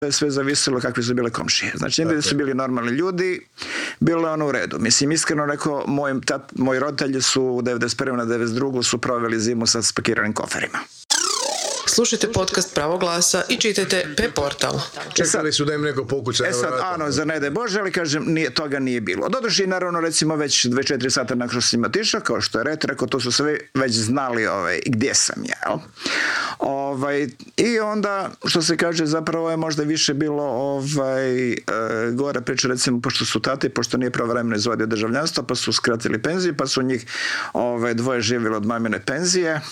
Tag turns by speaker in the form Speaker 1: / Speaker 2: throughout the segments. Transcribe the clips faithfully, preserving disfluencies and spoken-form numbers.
Speaker 1: je sve zavisilo kakvi su bile komšije. Znači, da su bili normalni ljudi, bilo je ono u redu. Mislim, iskreno rekao, moj, tat, moji roditelji su u devedeset prve na devedeset drugu su proveli zimu sa spakiranim koferima.
Speaker 2: Slušajte podcast Pravo glasa i čitajte P-portal.
Speaker 3: Čekali su da im neko pokuca.
Speaker 1: E sad, ano, za ne da je Bože, ali kažem, nije, toga nije bilo. Doduše, naravno, recimo, već dvadeset četiri sata nakon što sam njima otišao, kao što je Ret rekao, to su sve već znali ovaj, gdje sam ja. Jel? Ovaj, I onda, što se kaže, zapravo je možda više bilo ovaj, e, gore priča, recimo, pošto su tati, pošto nije pravovremeno izvodio državljanstvo, pa su skratili penziju, pa su njih ovaj, dvoje živjeli od mamine penzije.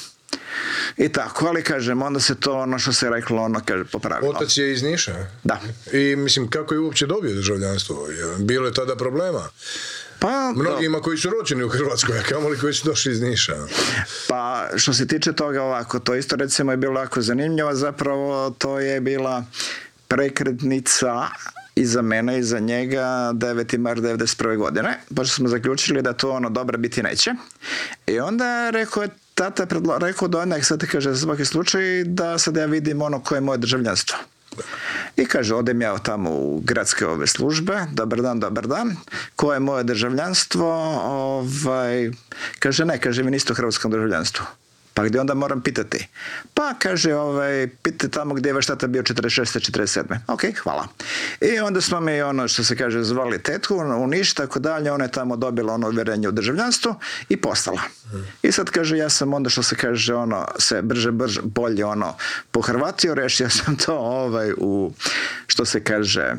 Speaker 1: I tako, ali kažem, onda se to ono što se reklo, ono kaže, popravilo.
Speaker 3: Otac je iz Niša?
Speaker 1: Da.
Speaker 3: I mislim, kako je uopće dobio državljanstvo? Bilo je tada problema?
Speaker 1: Pa,
Speaker 3: mnogima do... koji su rođeni u Hrvatskoj, a kamoli koji su došli iz Niša.
Speaker 1: Pa, što se tiče toga ovako, to isto recimo je bilo jako zanimljivo, zapravo to je bila prekretnica i za mene i za njega deveti mart devedeset prve godine, pošto smo zaključili da to ono dobro biti neće. I onda rekao je tata predlo, rekao da onak sad kaže za svaki slučaj da sad ja vidim ono koje je moje državljanstvo. I kaže, odem ja tamo u gradske ove službe, dobar dan, dobar dan, koje je moje državljanstvo, ovaj, kaže ne, kaže vi niste u hrvatskom državljanstvu. Pa gdje onda moram pitati? Pa kaže, ovaj, pitajte tamo gdje je vaš tata bio četrdeset šeste četrdeset sedme Ok, hvala. I onda smo mi ono što se kaže zvali tetku u Niš, tako dalje, ona je tamo dobila ono uvjerenje u državljanstvu i postala. Hmm. I sad kaže, ja sam onda što se kaže ono se brže, brže, bolje ono pohrvatio, rešio sam to ovaj u što se kaže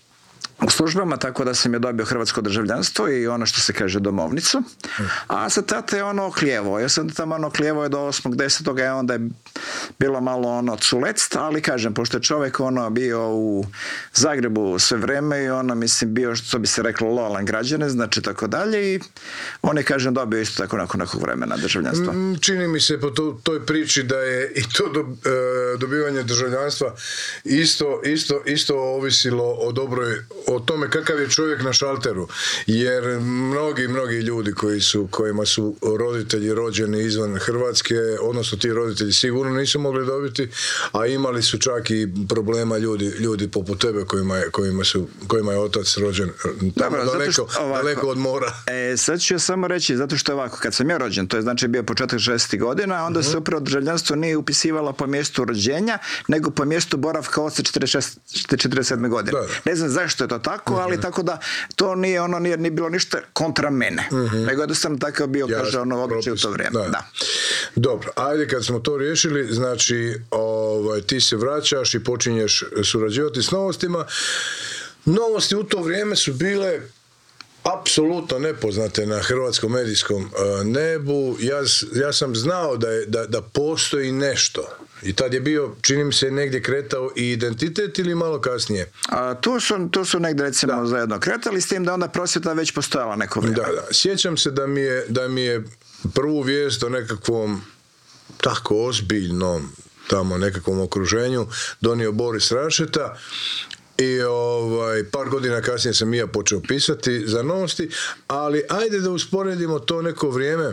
Speaker 1: u službama, tako da sam je dobio hrvatsko državljanstvo i ono što se kaže domovnicu. A sa tata je ono oklijevo. Ja sam tamo ono oklijevo je do osmog desetog i onda je bilo malo ono culecta, ali kažem, pošto je čovjek ono bio u Zagrebu sve vreme i ono, mislim, bio, što bi se reklo, lojalan građanin, znači tako dalje i on je, kažem, dobio isto tako nakon nekog vremena državljanstva.
Speaker 3: Čini mi se po to, toj priči da je i to do, e, dobivanje državljanstva isto, isto, isto ovisilo o dobroj o tome kakav je čovjek na šalteru, jer mnogi, mnogi ljudi koji su, kojima su roditelji rođeni izvan Hrvatske, odnosno ti roditelji sigurno nisu mogli dobiti, a imali su čak i problema ljudi, ljudi poput tebe kojima je, kojima su, kojima je otac rođen tamo Dobro, daleko, što, ovako, daleko od mora.
Speaker 1: E, sad ću ja samo reći, zato što je ovako, kad sam ja rođen, to je znači bio početak šezdesetih godina, onda uh-huh. se upravo državljanstvo nije upisivalo po mjestu rođenja, nego po mjestu boravka oca četrdeset šeste četrdeset sedme godine. Da. Ne znam zašto je to tako, uh-huh. ali tako da to nije ono nije ni bilo ništa kontra mene. Uh-huh. Nego da sam takav bio, ja, kaže ono običaj u to vrijeme. Da. Da.
Speaker 3: Dobro, ajde kad smo to riješili, znači ovaj, ti se vraćaš i počinješ surađivati s Novostima. Novosti u to vrijeme su bile apsolutno nepoznate na hrvatskom medijskom uh, nebu. Ja, ja sam znao da, je, da, da postoji nešto. I tad je bio, čini mi se, negdje kretao i identitet ili malo kasnije?
Speaker 1: A, tu, su, tu su negdje recimo da. zajedno kretali, s tim da onda prosvjeta već postojala neko vrijeme.
Speaker 3: Da, da. Sjećam se da mi je, da mi je prvu vijest o nekakvom tako ozbiljnom tamo nekakvom okruženju donio Boris Rašeta. I ovaj, par godina kasnije sam i ja počeo pisati za Novosti, ali ajde da usporedimo to neko vrijeme,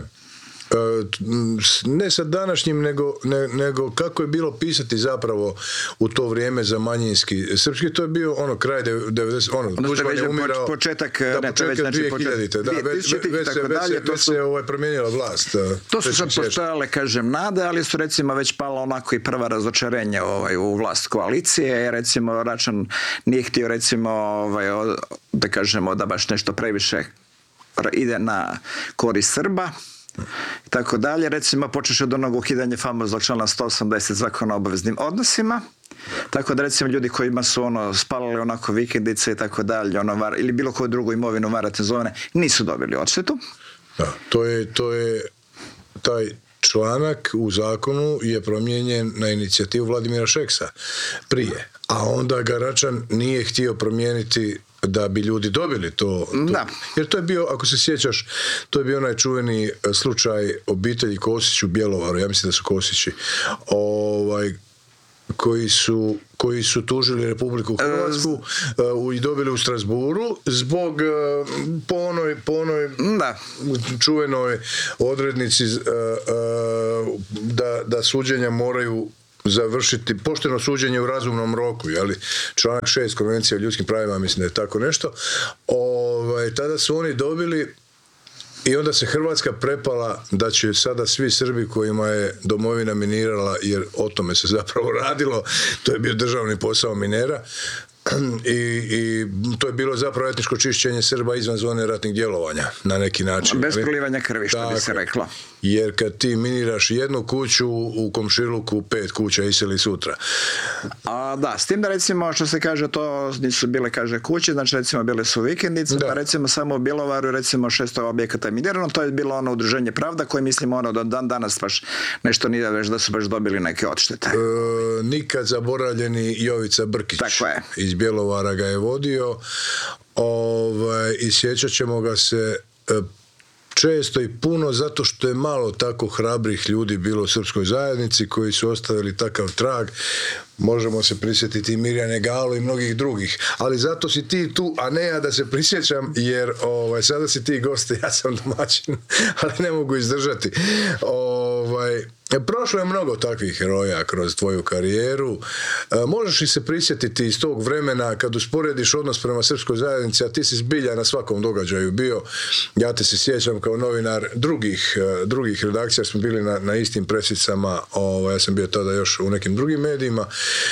Speaker 3: ne sa današnjim, nego, ne, nego kako je bilo pisati zapravo u to vrijeme za manjinski srpski. To je bio ono kraj devedeset ono,
Speaker 1: Tuđman je umirao početak,
Speaker 3: da,
Speaker 1: ne,
Speaker 3: početak
Speaker 1: znači,
Speaker 3: dvije hiljadite, da, već, već, već, se, dalje, već se ovaj, promijenila vlast.
Speaker 1: To su sad postojale, kažem, nade, ali su recimo već pala onako i prva razočarenja ovaj, u vlast koalicije. Recimo Račan nije htio recimo ovaj, da kažemo da baš nešto previše ide na korist Srba i tako dalje. Recimo počeš od onog ukidanja famoznog člana sto osamdeset zakona o obaveznim odnosima. Tako da recimo ljudi kojima su ono spalali onako vikendice i tako dalje, ono var, ili bilo koju drugu imovinu varate zovene, nisu dobili odštetu.
Speaker 3: Da, to je, to je taj članak u zakonu je promijenjen na inicijativu Vladimira Šeksa prije, a onda ga Račan nije htio promijeniti da bi ljudi dobili to, to.
Speaker 1: Da.
Speaker 3: Jer to je bio, ako se sjećaš, to je bio onaj čuveni slučaj obitelji Kosić u Bjelovaru, ja mislim da su Kosići, ovaj, koji su, koji su tužili Republiku Hrvatsku uh, i dobili u Strasburu zbog uh, po onoj, po onoj
Speaker 1: da.
Speaker 3: čuvenoj odrednici uh, uh, da, da suđenja moraju završiti pošteno suđenje u razumnom roku, jeli? Članak šest Konvencije o ljudskim pravima, mislim da je tako nešto. Ovaj, tada su oni dobili i onda se Hrvatska prepala da će sada svi Srbi kojima je domovina minirala, jer o tome se zapravo radilo, to je bio državni posao minera, I, i to je bilo zapravo etničko čišćenje Srba izvan zone ratnih djelovanja na neki način.
Speaker 1: Bez prolivanja krvi, što bi se reklo.
Speaker 3: Jer kad ti miniraš jednu kuću, u komšiluku pet kuća iseli sutra.
Speaker 1: A da, s tim da recimo što se kaže, to nisu bile kaže kuće, znači recimo bile su vikendice, da. Pa recimo samo u Bjelovaru recimo šesto objekata je minirano, to je bilo ono udruženje Pravda koje mislimo ono do dan danas baš nešto nije već da su baš dobili neke odštete.
Speaker 3: E, nikad zaboravljeni Jovica Brkić.
Speaker 1: Tako je.
Speaker 3: Iz Bjelovara ga je vodio, ovaj, i sjećat ćemo ga se e, često i puno zato što je malo tako hrabrih ljudi bilo u srpskoj zajednici koji su ostavili takav trag. Možemo se prisjetiti Mirjane Galo i mnogih drugih, ali zato si ti tu, a ne ja da se prisjećam, jer ovaj, sada si ti gost, ja sam domaćin, ali ne mogu izdržati. Ovaj, prošlo je mnogo takvih heroja kroz tvoju karijeru. E, možeš li se prisjetiti iz tog vremena kad usporediš odnos prema srpskoj zajednici, a ti si zbilja na svakom događaju bio, ja te se sjećam kao novinar drugih, drugih redakcija, smo bili na, na istim presicama, ovaj, ja sam bio tada još u nekim drugim medijima.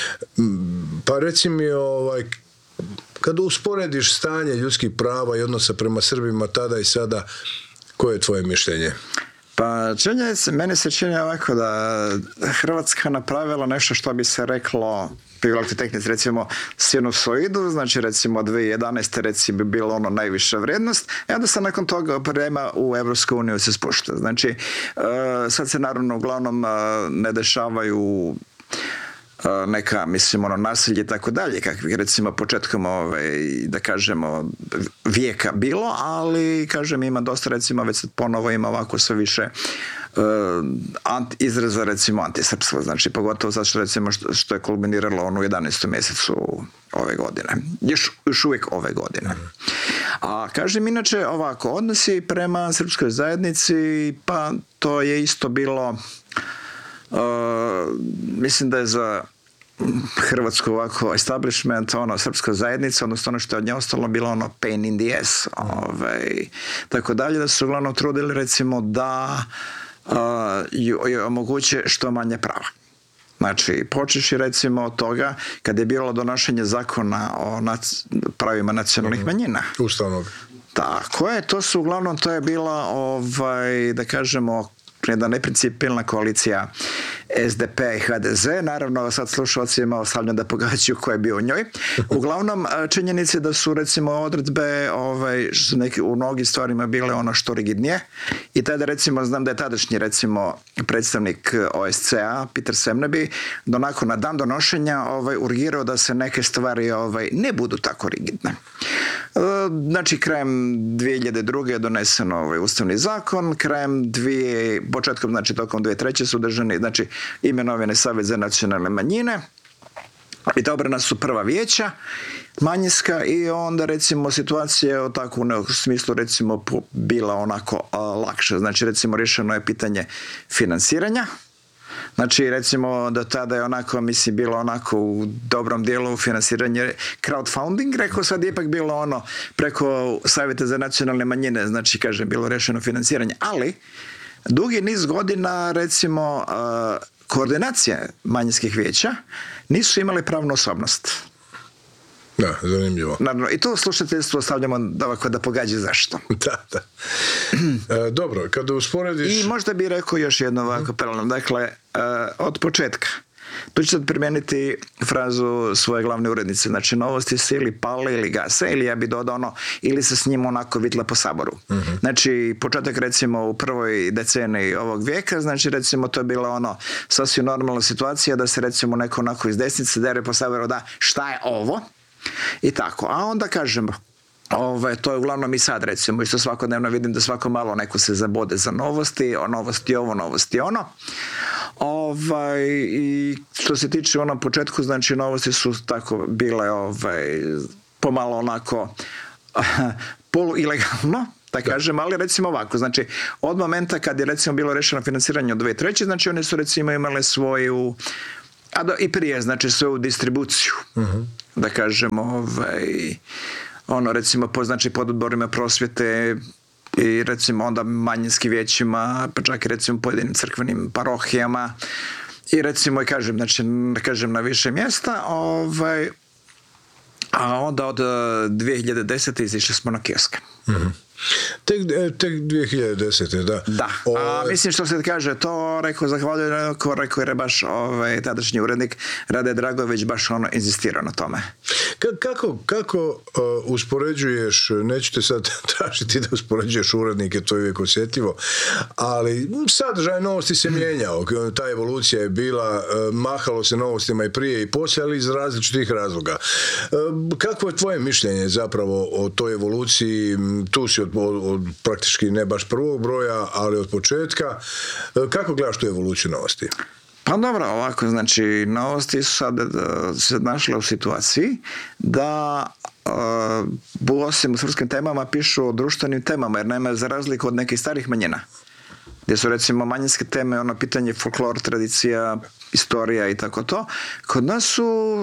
Speaker 3: Pa reci mi, ovaj, kada usporediš stanje ljudskih prava i odnosa prema Srbima tada i sada, koje je tvoje mišljenje?
Speaker 1: Pa činje se, meni se čini ovako da Hrvatska napravila nešto što bi se reklo piloti tehnici, recimo sinusoidu, znači recimo dvije tisuće jedanaeste recimo bi bilo ono najviša vrijednost, i onda se nakon toga prema u Evropsku uniju se spušta. Znači, sad se naravno uglavnom ne dešavaju neka, mislim, ono, nasilje i tako dalje, kakvih recimo početkom, ovaj, da kažemo, vijeka bilo, ali, kažem, ima dosta, recimo, već ponovo ima ovako sve više uh, anti, izraza, recimo, antisrpstvo, znači, pogotovo zato što, recimo, što, što je kulminiralo ono u jedanaestom mjesecu ove godine. Još, još uvijek ove godine. A, kažem, inače, ovako, odnosi prema srpskoj zajednici, pa to je isto bilo... Uh, mislim da je za Hrvatsku ovako establishment, ono, srpska zajednica, odnosno ono što je od nje ostalo bilo ono pain in the ass, ovaj, tako dalje, da su uglavnom trudili recimo da uh, joj omoguće što manje prava. Znači, počeši recimo od toga kad je bilo donošenje zakona o nac- pravima nacionalnih manjina.
Speaker 3: Ustavnog.
Speaker 1: Tako je, to su uglavnom, to je bila, ovaj, da kažemo, jedna neprincipilna koalicija S D P i H D Z, naravno sad slušalcima ostavljam da pogađaju ko je bio u njoj. Uglavnom, činjenice da su recimo odredbe ovaj, su neki, u mnogim stvarima bile ono što rigidnije, i tada recimo znam da je tadašnji recimo predstavnik O S C A Peter Semneby do nakon na dan donošenja ovaj, urgirao da se neke stvari ovaj, ne budu tako rigidne. Znači, krajem dvije hiljade druge je donesen ovaj ustavni zakon, krajem dvije, početkom, znači tokom dvije tisuće treće su držani, znači imenovane Savjet za nacionalne manjine i odabrana su prva vijeća manjinska, i onda recimo situacija u takvom smislu recimo bila onako a, lakša. Znači recimo rješeno je pitanje financiranja. Znači, recimo, do tada je onako, mislim, bilo onako u dobrom dijelu financiranje crowdfunding, rekao, sad je ipak bilo ono preko Savjeta za nacionalne manjine, znači, kažem, bilo rešeno financiranje, ali dugi niz godina, recimo, uh, koordinacije manjinskih vijeća nisu imali pravnu osobnost.
Speaker 3: Da, zanimljivo.
Speaker 1: Naravno, i to slušateljstvo ostavljamo da ovako da pogađa zašto.
Speaker 3: Da, da. E, dobro, kada usporediš...
Speaker 1: I možda bih rekao još jedno ovako paralelno. Dakle, uh, od početka. Tu ću sad primijeniti frazu svoje glavne urednice. Znači, novosti se ili pale ili gase, ili ja bih dodao ono, ili se s njim onako vidla po saboru. Uh-huh. Znači, početak recimo u prvoj deceniji ovog vijeka, znači recimo to je bila ono sasvim normalna situacija da se recimo neko onako iz desnice dere po saboru da šta je ovo? I tako. A onda kažemo, Ove, to je uglavnom i sad recimo, isto svakodnevno vidim da svako malo neko se zabode za novosti, o novosti ovo, novosti ono. Ovaj, i što se tiče onom početku, znači novosti su tako bile ovaj, pomalo onako polu ilegalno, da kažem, ali recimo ovako, znači od momenta kad je recimo bilo rešeno financiranje od dvije tisuće treće, znači oni su recimo imali svoju a do, i prije, znači sve u distribuciju, uh-huh. da kažemo, ovaj, ono, recimo, po, znači, pod odborima prosvjete i recimo onda manjinskim vijećima, pa čak i recimo pojedinim crkvenim parohijama i recimo, i kažem, znači, kažem na više mjesta, ovaj, a onda od dvije hiljade desete izišli smo na kioske.
Speaker 3: Mm-hmm. Tek, tek dvije hiljade desete. Da.
Speaker 1: Da. O... A, mislim što se kaže, to rekao, zahvaljujem, ko rekao je baš ovaj, tadašnji urednik Rade Dragović baš ono inzistirao na tome.
Speaker 3: Ka- kako kako uh, uspoređuješ, neću te sad tražiti da uspoređuješ urednike, to je uvijek osjetljivo, ali sadržaj novosti se mijenjao, ta evolucija je bila, uh, mahalo se novostima i prije i poslije, ali iz različitih razloga. Uh, kakvo je tvoje mišljenje zapravo o toj evoluciji? Tu si od, od, od praktički ne baš prvog broja, ali od početka. Kako gledaš tu evoluciju novosti?
Speaker 1: Pa dobro, ovako, znači, novosti su sad se našle u situaciji da uh, osim u srpskim temama pišu o društvenim temama, jer nema za razliku od nekih starih manjina, gdje su recimo manjinske teme, ono pitanje folklor, tradicija, istorija i tako to. Kod nas su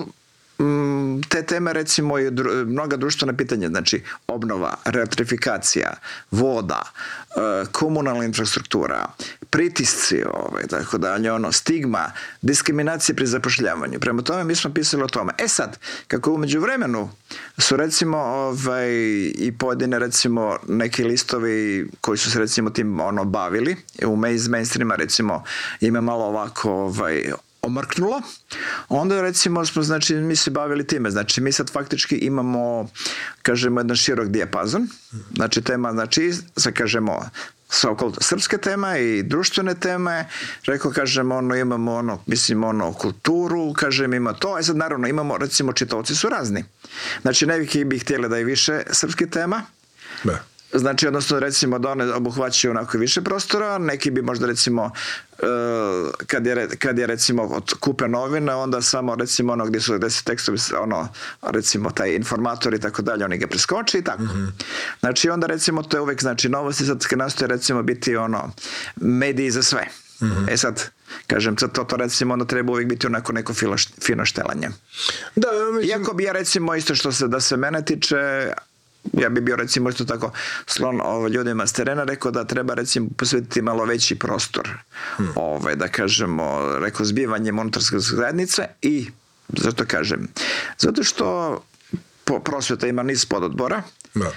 Speaker 1: te teme, recimo, i dru, mnoga društvena pitanja, znači obnova, reelektrifikacija, voda, komunalna infrastruktura, pritisci, ovaj, tako dalje, ono, stigma, diskriminacija pri zapošljavanju. Prema tome mi smo pisali o tome. E sad, kako u međuvremenu su recimo ovaj, i pojedine recimo neki listovi koji su se recimo tim ono bavili, u iz mainstreama recimo ima malo ovako ovaj, omrknulo, onda recimo smo, znači, mi se bavili time, znači mi sad faktički imamo, kažemo, jedan širok dijapazon, znači tema, znači, sad kažemo, so-called srpske teme i društvene teme, rekao, kažemo, ono, imamo ono, mislim, ono, kulturu, kažem, ima to, a sad naravno imamo, recimo, čitaoci su razni, znači neki bi htjeli da je više srpskih tema,
Speaker 3: da.
Speaker 1: Znači, odnosno, recimo, da one obuhvaćaju onako više prostora, neki bi možda, recimo, kad je, kad je recimo, od kupe novine, onda samo, recimo, ono, gdje su, gdje su tekstovi, ono, recimo, taj informator i tako dalje, oni ga preskoče i tako. Mm-hmm. Znači, onda, recimo, to je uvijek, znači, novosti sad nastoje, recimo, biti, ono, mediji za sve. Mm-hmm. E sad, kažem, to, to recimo, onda treba uvijek biti onako neko fino štelanje.
Speaker 3: Da, ja mislim...
Speaker 1: Iako bi ja, recimo, isto što se, da se mene tiče, ja bi bio recimo isto tako slon ovaj, ljudima s terena, rekao da treba recimo posvetiti malo veći prostor, hmm. ovaj, da kažemo, rekao, zbivanje monetarske zajednice. I zato kažem, zato što prosvjeta ima niz pododbora, da.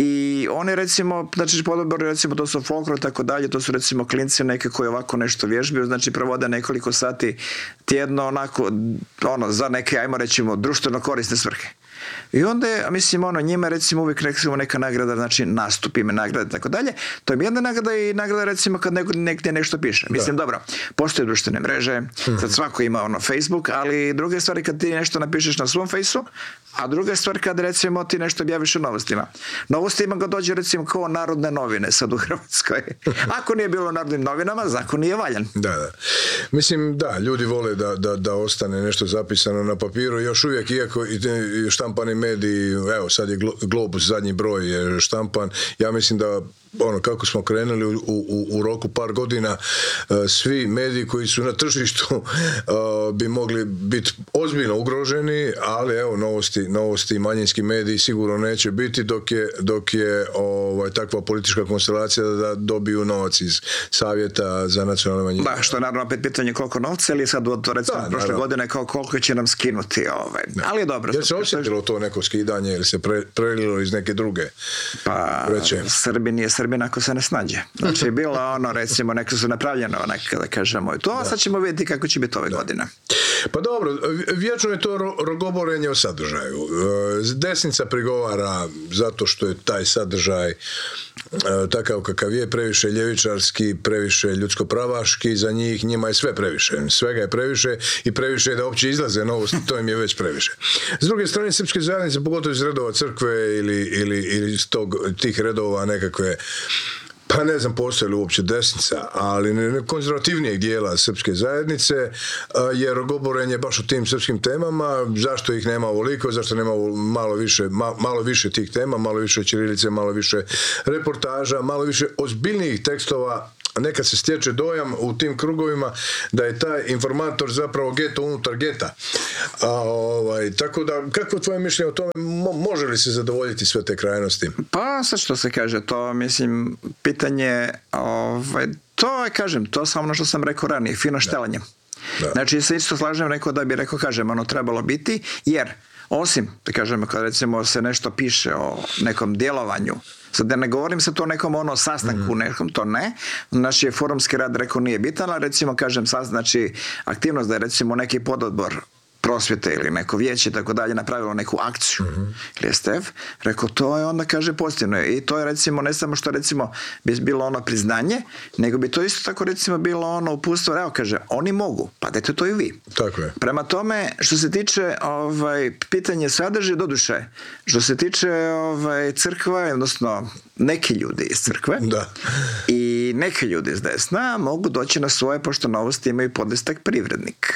Speaker 1: I oni recimo, znači pododbori recimo to su folklor i tako dalje, to su recimo klinci neke koji ovako nešto vježbaju, znači provode nekoliko sati tjedno onako, ono, za neke, ajmo recimo, društveno korisne svrhe. I onda je, mislim, ono, njima recimo uvijek recimo neka nagrada, znači nastup, ime nagrade i tako dalje. To je jedna nagrada i nagrada recimo kad neko negdje nešto piše. Mislim, da. Dobro, postoje društvene mreže, mm-hmm. sad svako ima ono Facebook, ali druga stvar kad ti nešto napišeš na svom fejsu, a druga stvar kad recimo ti nešto objaviš u novostima. Novostima ga dođe recimo kao Narodne novine sad u Hrvatskoj. Ako nije bilo u Narodnim novinama, zakon nije valjan.
Speaker 3: Da, da. Mislim, da, ljudi vole da, da, da ostane nešto zapisano na papiru, još uvijek, iako i štampani mediji, evo sad je Globus, zadnji broj je štampan, ja mislim da ono, kako smo krenuli u, u, u roku par godina, svi mediji koji su na tržištu bi mogli biti ozbiljno ugroženi, ali evo, novosti, novosti i manjinski mediji sigurno neće biti dok je, dok je ovaj, takva politička konstelacija da dobiju novac iz Savjeta za nacionalne manjine.
Speaker 1: Da, što je naravno opet pitanje koliko novca, ili sad od recimo da, prošle godine kao koliko će nam skinuti. Ovaj. Ali je dobro.
Speaker 3: Jer se osjetilo to neko skidanje ili se pre, prelilo iz neke druge?
Speaker 1: Pa, Srbi nije Srbin ako se ne snađe. Znači, bilo ono, recimo, neko su napravljeno, neka, da kažemo, to, a sad ćemo vidjeti kako će biti ove da. godine.
Speaker 3: Pa dobro, vječno je to ro- rogoborenje o sadržaju. Desnica prigovara zato što je taj sadržaj takav kakav je, previše ljevičarski, previše ljudsko-pravaški, za njih, njima je sve previše. Svega je previše i previše je da uopće izlaze novosti, to im je već previše. S druge strane, srpske zajednice, pogotovo iz redova crkve ili, ili, ili iz tog, tih redova nekakve, pa ne znam postoje li uopće desnica, ali konzervativnijeg dijela srpske zajednice je rogoborenje baš o tim srpskim temama. Zašto ih nema ovoliko, zašto nema malo više, malo više tih tema, malo više ćirilice, malo više reportaža, malo više ozbiljnijih tekstova, nekad se stječe dojam u tim krugovima da je taj informator zapravo geto unutar geta. A, ovaj, tako da, kako je tvoje mišljenje o tome, mo- može li se zadovoljiti sve te krajnosti?
Speaker 1: Pa sad što se kaže, to mislim, pitanje, ovaj, to je, kažem, to samo ono što sam rekao ranije, fino štelanje.
Speaker 3: Da.
Speaker 1: Znači, se isto slažem, rekao da bi, rekao, kažem, ono trebalo biti, jer, osim, da kažemo, kad recimo se nešto piše o nekom djelovanju, sad da ne govorim se to o nekom ono sastanku, mm. nekom, to ne, znači forumski rad, rekao, nije bitan, ali recimo, kažem, sad, znači, aktivnost da je recimo neki pododbor prosvjete ili neko vijeće i tako dalje napravilo neku akciju mm-hmm. ili S T F, rekao, to je onda, kaže, pozitivno. I to je recimo, ne samo što recimo bi bilo ono priznanje, nego bi to isto tako recimo bilo ono uputstvo, evo, kaže, oni mogu, pa dajte to i vi.
Speaker 3: Tako je.
Speaker 1: Prema tome, što se tiče ovaj, pitanje sadrži, doduše, što se tiče ovaj, crkva, odnosno neki ljudi iz crkve
Speaker 3: da.
Speaker 1: I neki ljudi iz desna mogu doći na svoje, pošto Novosti imaju podlistak privrednik.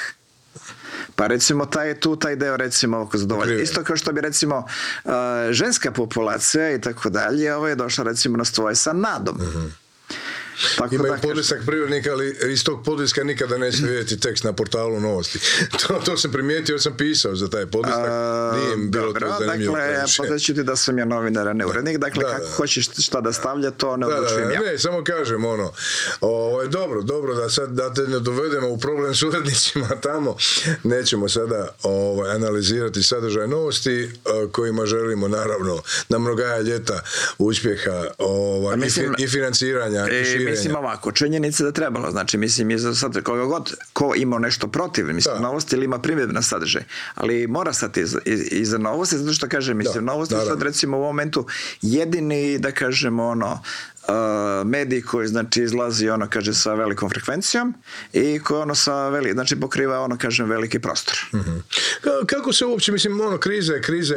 Speaker 1: Pa recimo taj tu taj deo recimo oko zadovolja. Isto kao što bi recimo uh, ženska populacija i tako dalje, ovo je došla recimo na svoje sa nadom. Mm-hmm.
Speaker 3: Tako imaju da, podlisak privrednika, ali iz tog podliska nikada neće vidjeti tekst na portalu Novosti. to, to sam primijetio, jer sam pisao za taj podlisak. Nije im bilo
Speaker 1: dobro,
Speaker 3: to zanimljivo.
Speaker 1: Dakle, ja podaću ti da sam ja novinar, a ne urednik. Dakle, da, kako da. Hoćeš šta da stavlja, to ne odlučujem ja.
Speaker 3: Ne, samo kažem ono, ovo je dobro, dobro da sad da te ne dovedemo u problem s urednicima tamo. Nećemo sada ovaj, analizirati sadržaj Novosti, kojima želimo naravno na mnogaja ljeta uspjeha ovaj, mislim, i, fi, i financiranja e, i širenja.
Speaker 1: Mislim ovako, činjenica da trebalo, znači mislim i za sad koga god ko ima nešto protiv, mislim da. Novosti ili ima primjedbe na sadržaj, ali mora stati iza, iza Novosti, zato što kažem, mislim da, Novosti naravno. Sad recimo u ovom momentu jedini, da kažemo ono, Uh, medij koji znači izlazi ono kaže sa velikom frekvencijom i koji ono sa veli, znači pokriva ono kažem veliki prostor.
Speaker 3: Mm-hmm. Kako se uopće mislim ono krize krize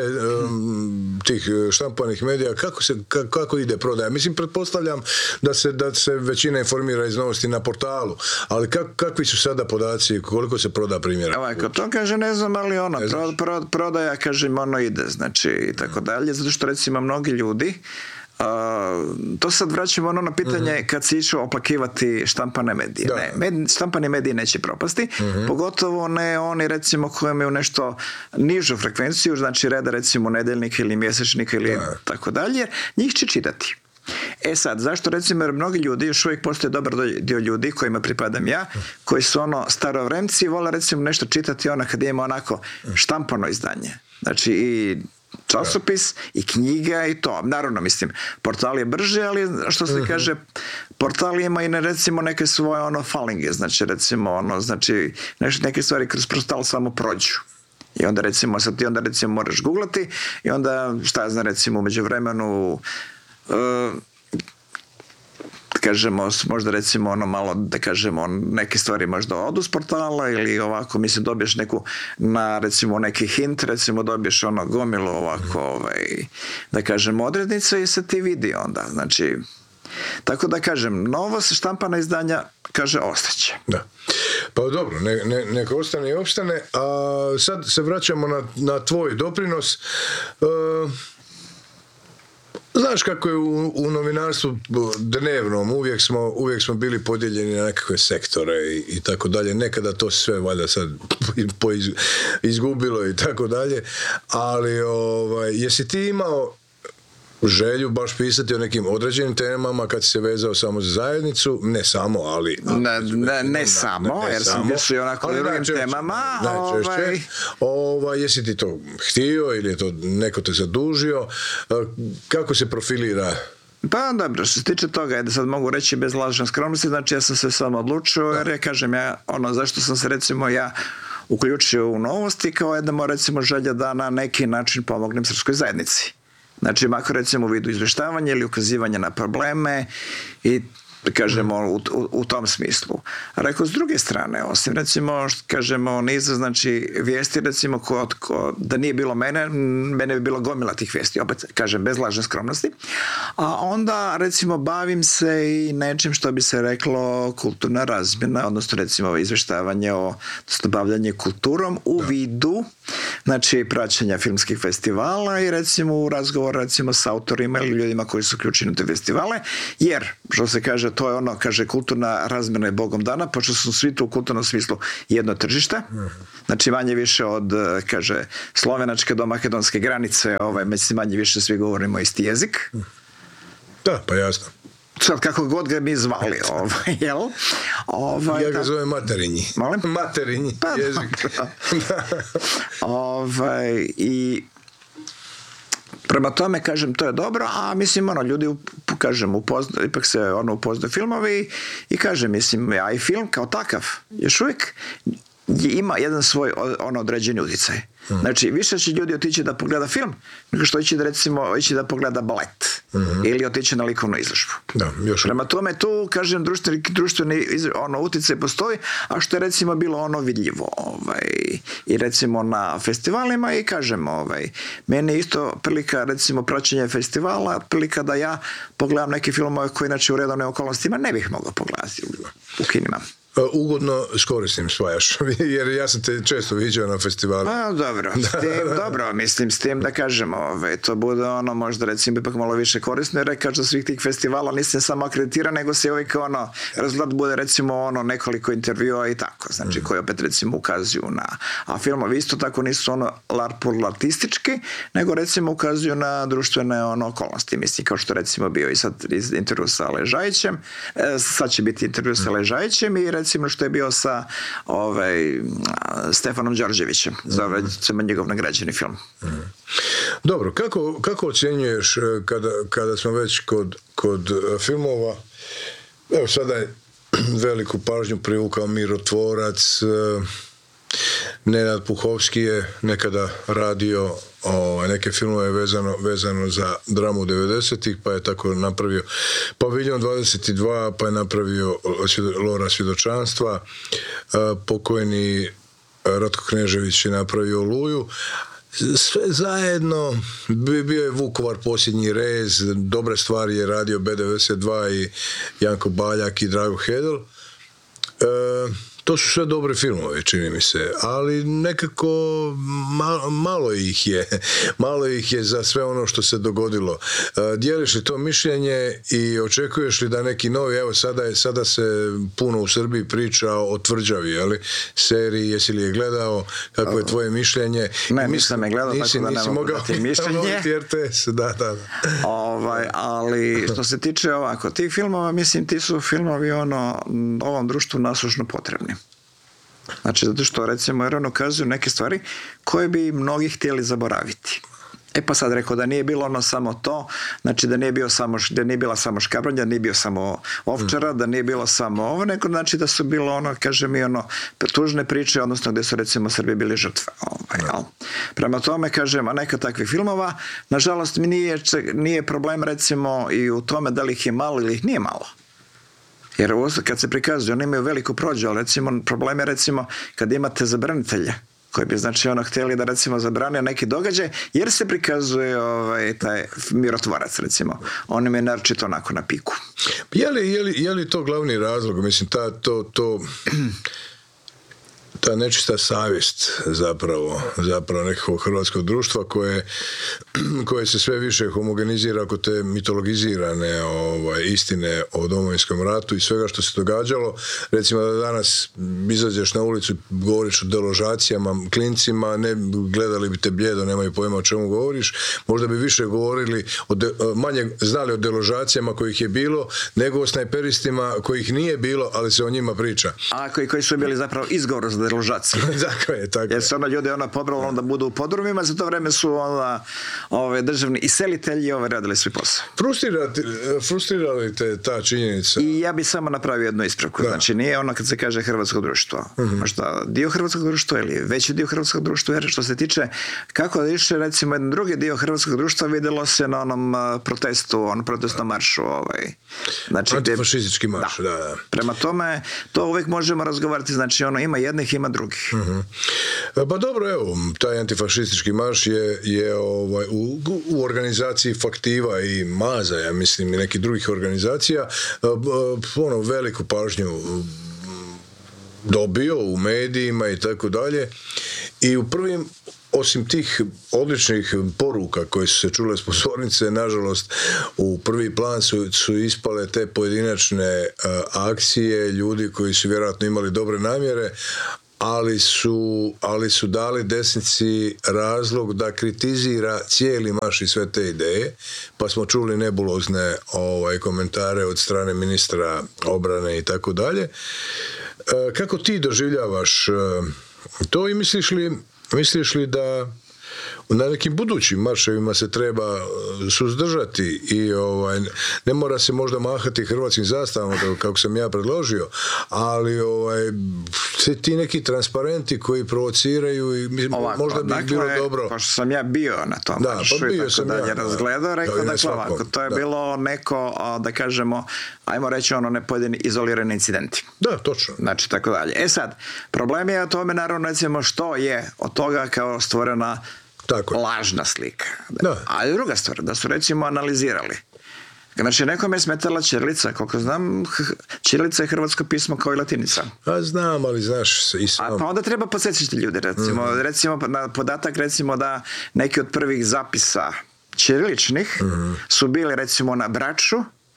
Speaker 3: um, tih štampanih medija kako se kako, kako ide prodaja? Mislim pretpostavljam da se da se većina informira iz Novosti na portalu, ali kak, kakvi su sada podaci, koliko se proda primjera?
Speaker 1: Ovako, to kaže ne znam, ali ono pro, pro, prodaja kažem ono ide znači i tako dalje, zato što recimo mnogi ljudi Uh, to sad vraćamo ono na pitanje uh-huh. kad si išao oplakivati štampane medije. Da. Ne, med, štampane medije neće propasti, uh-huh. pogotovo ne oni recimo koji imaju nešto nižu frekvenciju, znači reda recimo nedeljnika ili mjesečnika ili da. Tako dalje, njih će čitati. E sad, zašto recimo, jer mnogi ljudi, još uvijek postoje dobar dio ljudi kojima pripadam ja, koji su ono starovremci, vole recimo nešto čitati ono kad ima onako štampano izdanje. Znači i časopis i knjiga i to. Naravno, mislim, portal je brže, ali što se uh-huh. kaže, portal ima i ne, recimo neke svoje ono falinge, znači recimo ono, znači nešto, neke stvari kroz portal samo prođu. I onda recimo, sad ti onda recimo moraš googlati i onda šta ja znam recimo u međuvremenu uh, kažemo, možda recimo ono malo, da kažemo, neke stvari možda odu s portala ili ovako, mislim, dobiješ neku, na recimo neki hint, recimo dobiješ ono gomilu ovako, ovaj, da kažem, odrednice i se ti vidi onda, znači, tako da kažem, novo se štampana izdanja, kaže, ostaće.
Speaker 3: Da. Pa dobro, ne, ne, neka ostane i opstane, a sad se vraćamo na, na tvoj doprinos. Uh, Znaš kako je u, u novinarstvu dnevnom, uvijek smo, uvijek smo bili podijeljeni na nekakve sektore i, i tako dalje. Nekada to sve valjda sad poiz, izgubilo i tako dalje. Ali ovaj, jesi ti imao želju baš pisati o nekim određenim temama kad si se vezao samo za zajednicu? Ne samo, ali...
Speaker 1: Ne, ne, ne samo, ne, jer sam mislio i onako drugim najčešće, temama.
Speaker 3: Najčešće. Ovaj... Ovaj, jesi ti to htio ili je to neko te zadužio? Kako se profilira?
Speaker 1: Pa dobro, što se tiče toga, da sad mogu reći bez lažne skromnosti, znači ja sam se samo odlučio, jer ja kažem ja, ono, zašto sam se recimo ja uključio u Novosti, kao jedna recimo želja da na neki način pomognem srpskoj zajednici. Znači, makar recimo u vidu izveštavanja ili ukazivanja na probleme i da kažemo u, u, u tom smislu. Rekao, s druge strane, osim recimo, kažemo, niza, znači, vijesti, recimo, ko, ko, da nije bilo mene, mene bi bilo gomila tih vijesti, opet, kažem, bez lažne skromnosti. A onda, recimo, bavim se i nečim što bi se reklo kulturna razmjena, odnosno, recimo, izveštavanje o, odnosno, bavljanje kulturom u vidu, znači, praćenja filmskih festivala i, recimo, u razgovor, recimo, s autorima ili ljudima koji su uključeni u te festivale, jer, što se kaže, kaže, to je ono, kaže, kulturna razmjena je Bogom dana, pošto su svi tu u kulturnom smislu jedno tržište, znači manje više od, kaže, slovenačke do makedonske granice, ovaj, manje više svi govorimo isti jezik.
Speaker 3: Da, pa jasno.
Speaker 1: Sad kako god ga mi zvali, ovaj, jel? Ovaj,
Speaker 3: ja ga zovem materinji.
Speaker 1: Molim?
Speaker 3: Materinji
Speaker 1: pa,
Speaker 3: jezik.
Speaker 1: ovaj, i prema tome, kažem, to je dobro, a mislim, ono, ljudi, kažem, upozna, ipak se ono upoznaju filmovi i kažem, mislim, ja i film kao takav, još uvijek ima jedan svoj ono određeni utjecaj. Znači, više će ljudi otići da pogleda film nego što ići da, recimo, ići da pogleda balet mm-hmm. ili otići na likovnu izložbu.
Speaker 3: Da, još
Speaker 1: prema tome, tu, kažem, društveni, društveni ono, utjecaj postoji, a što je, recimo, bilo ono vidljivo. Ovaj, i, recimo, na festivalima i, kažem, ovaj, meni je isto prilika, recimo, praćenje festivala, prilika da ja pogledam neke filmove koje, inače, u redovnim okolnostima ne bih mogao pogledati u kinima.
Speaker 3: Ugodno s korisnim svajaš, jer ja sam te često viđao na festivalu.
Speaker 1: Pa dobro, s tim, dobro, mislim, s tim da kažemo, ove, to bude ono, možda recimo ipak malo više korisno, jer rekaš da svih tih festivala nisam samo akreditiran, nego se uvijek ono, rezultat bude recimo ono nekoliko intervjua i tako, znači mm. koji opet recimo ukazuju na, a filmovi isto tako nisu ono larpurlartistički, nego recimo ukazuju na društvene ono okolnosti, mislim, kao što recimo bio i sad iz intervju sa Ležajićem, e, sad će biti intervju sa Ležajićem i recimo što je bio sa ovaj, Stefanom Đorđevićem, zove se njegov nagrađeni film.
Speaker 3: Mm. Dobro, kako, kako ocjenjuješ kada, kada smo već kod, kod filmova, evo sada je veliku pažnju privukao Mirotvorac, Nenad Puhovski je nekada radio o, neke filmove vezano, vezano za dramu devedesetih, pa je tako napravio Paviljon dvadeset dva, pa je napravio Lora svjedočanstva, pokojni Ratko Knežević je napravio Oluju. Sve zajedno, bio je Vukovar posljednji rez, dobre stvari je radio B devedeset dva i Janko Baljak i Drago Hedel. E, to su sve dobre filmove, čini mi se, ali nekako malo, malo ih je, malo ih je za sve ono što se dogodilo. E, dijeliš li to mišljenje i očekuješ li da neki novi, evo sada, je, sada se puno u Srbiji priča o Tvrđavi, ali seriji, jesi li je gledao, kako je tvoje mišljenje?
Speaker 1: Ne, nisam je gledao, nisi, tako da ne mogu dati mišljenje.
Speaker 3: R T S, da, da, da.
Speaker 1: Ovaj, ali što se tiče ovako, tih filmova, mislim, ti su filmovi ono, ovom društvu nasušno potrebni. Znači, zato što, recimo, jer on ukazuju neke stvari koje bi mnogi htjeli zaboraviti. E pa sad rekao da nije bilo ono samo to, znači da nije, bio samo, da nije bila samo Škabrnja, da nije bio samo Ovčara, da nije bilo samo ovo, nego znači da su bilo ono, kaže mi, ono, tužne priče, odnosno gdje su recimo Srbi bili žrtve. Ovaj, jel? Prema tome, kažem, a neka takvih filmova, nažalost mi nije, nije problem recimo i u tome da li ih je malo ili ih nije malo. Jer kad se prikazuju, oni imaju veliku prođu, ali recimo, problem je recimo kad imate zabranitelje, koji bi znači ono htjeli da recimo zabranio neki događaj, jer se prikazuje ovaj, taj Mirotvorac recimo. On im je naročito onako na piku.
Speaker 3: Je li, je li, je li to glavni razlog? Mislim, ta, to, to, ta nečista savjest zapravo, zapravo nekog hrvatskog društva koje, koje se sve više homogenizira oko te mitologizirane ovaj, istine o Domovinskom ratu i svega što se događalo. Recimo da danas izađeš na ulicu, govoriš o deložacijama, klincima, ne gledali bi te bljedo, nemaju pojma o čemu govoriš, možda bi više govorili, o de, manje znali o deložacijama kojih je bilo, nego o snajperistima kojih nije bilo, ali se o njima priča.
Speaker 1: A koji, koji su bili zapravo izgovor za deložaciju.
Speaker 3: Tako je, tako je.
Speaker 1: Jer se ono ljudi ona pobralo onda budu u podrumima, za to vreme su onda ove, državni iselitelji ove, radili svoj posao.
Speaker 3: Frustrirali te ta činjenica?
Speaker 1: I ja bi samo napravio jednu ispravku. Da. Znači nije ono kad se kaže hrvatsko društvo. Mm-hmm. Možda dio hrvatskog društva ili veći dio hrvatskog društva, jer što se tiče kako da više recimo jedan drugi dio hrvatskog društva vidjelo se na onom uh, protestu, onom protestnom maršu. Ovaj.
Speaker 3: Znači, antifašistički marš, da. da, da.
Speaker 1: Prema tome, to uvijek možemo razgovarati, znači ono ima jednih, ima drugih.
Speaker 3: Mm-hmm. Pa dobro, evo, taj antifašistički marš je, je ovaj, u, u organizaciji Faktiva i Maza, ja mislim, i nekih drugih organizacija, ono, veliku pažnju dobio u medijima i tako dalje. I u prvim osim tih odličnih poruka koje su se čule s pozornice, nažalost u prvi plan su, su ispale te pojedinačne uh, akcije ljudi koji su vjerojatno imali dobre namjere, ali su, ali su dali desnici razlog da kritizira cijeli maš i sve te ideje, pa smo čuli nebulozne ovaj, komentare od strane ministra obrane i tako dalje. Kako ti doživljavaš to i misliš li, misliš li da na nekim budućim marševima se treba suzdržati i ovaj, ne mora se možda mahati hrvatskim zastavama kako sam ja predložio, ali ovaj, ti neki transparenti koji provociraju i ovako, možda bi dakle, bilo dobro.
Speaker 1: Pošto sam ja bio na tom
Speaker 3: da,
Speaker 1: maršu
Speaker 3: pa bio
Speaker 1: i
Speaker 3: sam
Speaker 1: tako dalje
Speaker 3: ja,
Speaker 1: razgledao, rekao da, dakle ovako, to je da. bilo neko, da kažemo, ajmo reći ono ne pojedini izolirani incidenti.
Speaker 3: Da, točno.
Speaker 1: Znači, tako dalje. E sad, problem je o tome, naravno, recimo, što je od toga kao stvorena tako lažna slika. Da. Ali druga stvar, da su recimo analizirali. Znači, nekom je smetala ćirilica, koliko znam, ćirilica je hrvatsko pismo kao i latinica.
Speaker 3: A znam, ali znaš i sam.
Speaker 1: A pa onda treba podsjećati ljudi, recimo, mm-hmm. recimo na podatak, recimo da neki od prvih zapisa ćiriličnih mm-hmm. su bili recimo na Braču,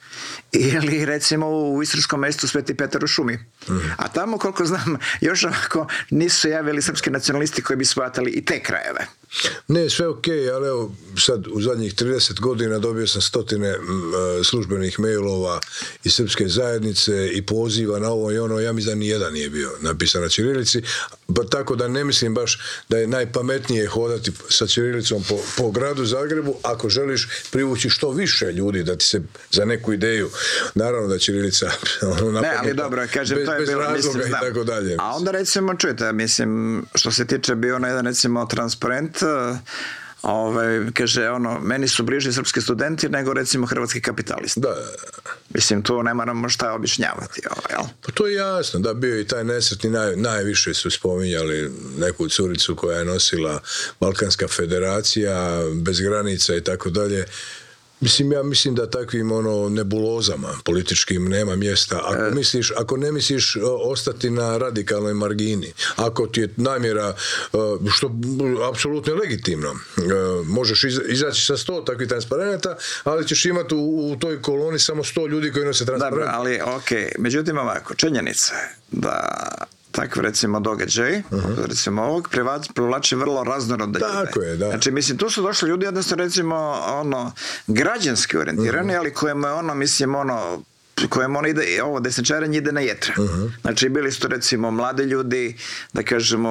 Speaker 1: ili recimo u istarskom mjestu Sveti Petar u šumi. Mm. A tamo, koliko znam, još ovako nisu javili srpski nacionalisti koji bi shvatali i te krajeve.
Speaker 3: Ne, sve ok, ali evo sad u zadnjih trideset godina dobio sam stotine m, službenih mailova iz srpske zajednice i poziva na ovo i ono, ja mislim da nijedan nije bio napisan na ćirilici, pa tako da ne mislim baš da je najpametnije hodati sa ćirilicom po, po gradu Zagrebu ako želiš privući što više ljudi da ti se za neku ideju, naravno da ćirilica ono,
Speaker 1: ne, ali dobro, kažem,
Speaker 3: bez,
Speaker 1: to je
Speaker 3: bez
Speaker 1: bilo,
Speaker 3: razloga
Speaker 1: mislim,
Speaker 3: i tako dalje.
Speaker 1: A onda recimo, čujte, mislim, što se tiče bio na jedan recimo transparent, ovaj, kaže, ono, meni su bliži srpski studenti nego recimo hrvatski kapitalisti.
Speaker 3: Da.
Speaker 1: Mislim, tu ne moramo šta objašnjavati. Ovaj, jel?
Speaker 3: Pa to je jasno, da bio i taj nesretni, naj, najviše su spominjali neku curicu koja je nosila Balkanska federacija, bez granica i tako dalje. Mislim, ja mislim da takvim ono nebulozama političkim nema mjesta. Ako, e... misliš, ako ne misliš ostati na radikalnoj margini, ako ti je namjera, što apsolutno je legitimno, možeš izaći sa sto takvih transparenata, ali ćeš imati u, u toj koloni samo sto ljudi koji nose transparent.
Speaker 1: Dobro, ali ok, međutim ovako, činjenica je da takve recimo događaj, uh-huh. recimo ovog, privlači vrlo raznorodne ljude.
Speaker 3: Tako je, da.
Speaker 1: Znači, mislim, tu su došli ljudi jednostavno recimo ono, građanski orijentirani, uh-huh. ali kojima je ono, mislim, ono, kojem ono ide, ovo desničarenje ide na jetra. Uh-huh. Znači, bili su to recimo mladi ljudi, da kažemo,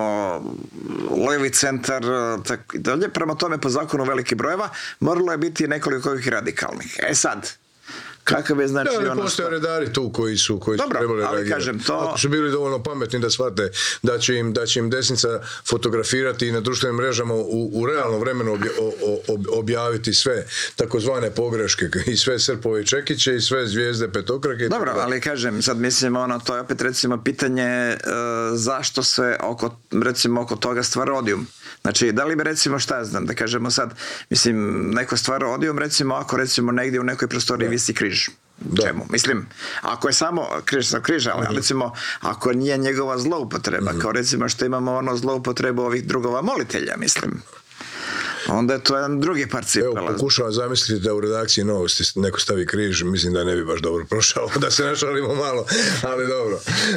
Speaker 1: levi centar, tako i dalje. Prema tome, po zakonu velikih brojeva, moralo je biti nekoliko ovih radikalnih. E sad, kakav je znači
Speaker 3: da,
Speaker 1: ono
Speaker 3: postoje redari tu koji su koji
Speaker 1: dobro,
Speaker 3: su trebali
Speaker 1: ali
Speaker 3: reagirati.
Speaker 1: Kažem, to...
Speaker 3: Ako su bili dovoljno pametni da shvate da će im, da će im desnica fotografirati i na društvenim mrežama u, u realnom vremenu obje, o, o, objaviti sve takozvane pogreške i sve srpove i čekiće i sve zvijezde petokrake.
Speaker 1: Dobro, ali kažem, sad mislim ono, to je opet recimo pitanje uh, zašto se oko, recimo oko toga stvara odijum. Znači, da li bi recimo, šta znam, da kažemo sad, mislim, neko stvara odijum, recimo, ako recimo negdje u nekoj prostoriji visi križ. Da. Čemu? Mislim, ako je samo križ sa križa, ali uh-huh. recimo, ako nije njegova zloupotreba, uh-huh. kao recimo što imamo ono zloupotrebu ovih drugova molitelja, mislim, onda je to jedan drugi par cipela.
Speaker 3: Evo, pokušavam zamisliti da u redakciji Novosti neko stavi križ, mislim da ne bi baš dobro prošao, da se našalimo malo, ali dobro.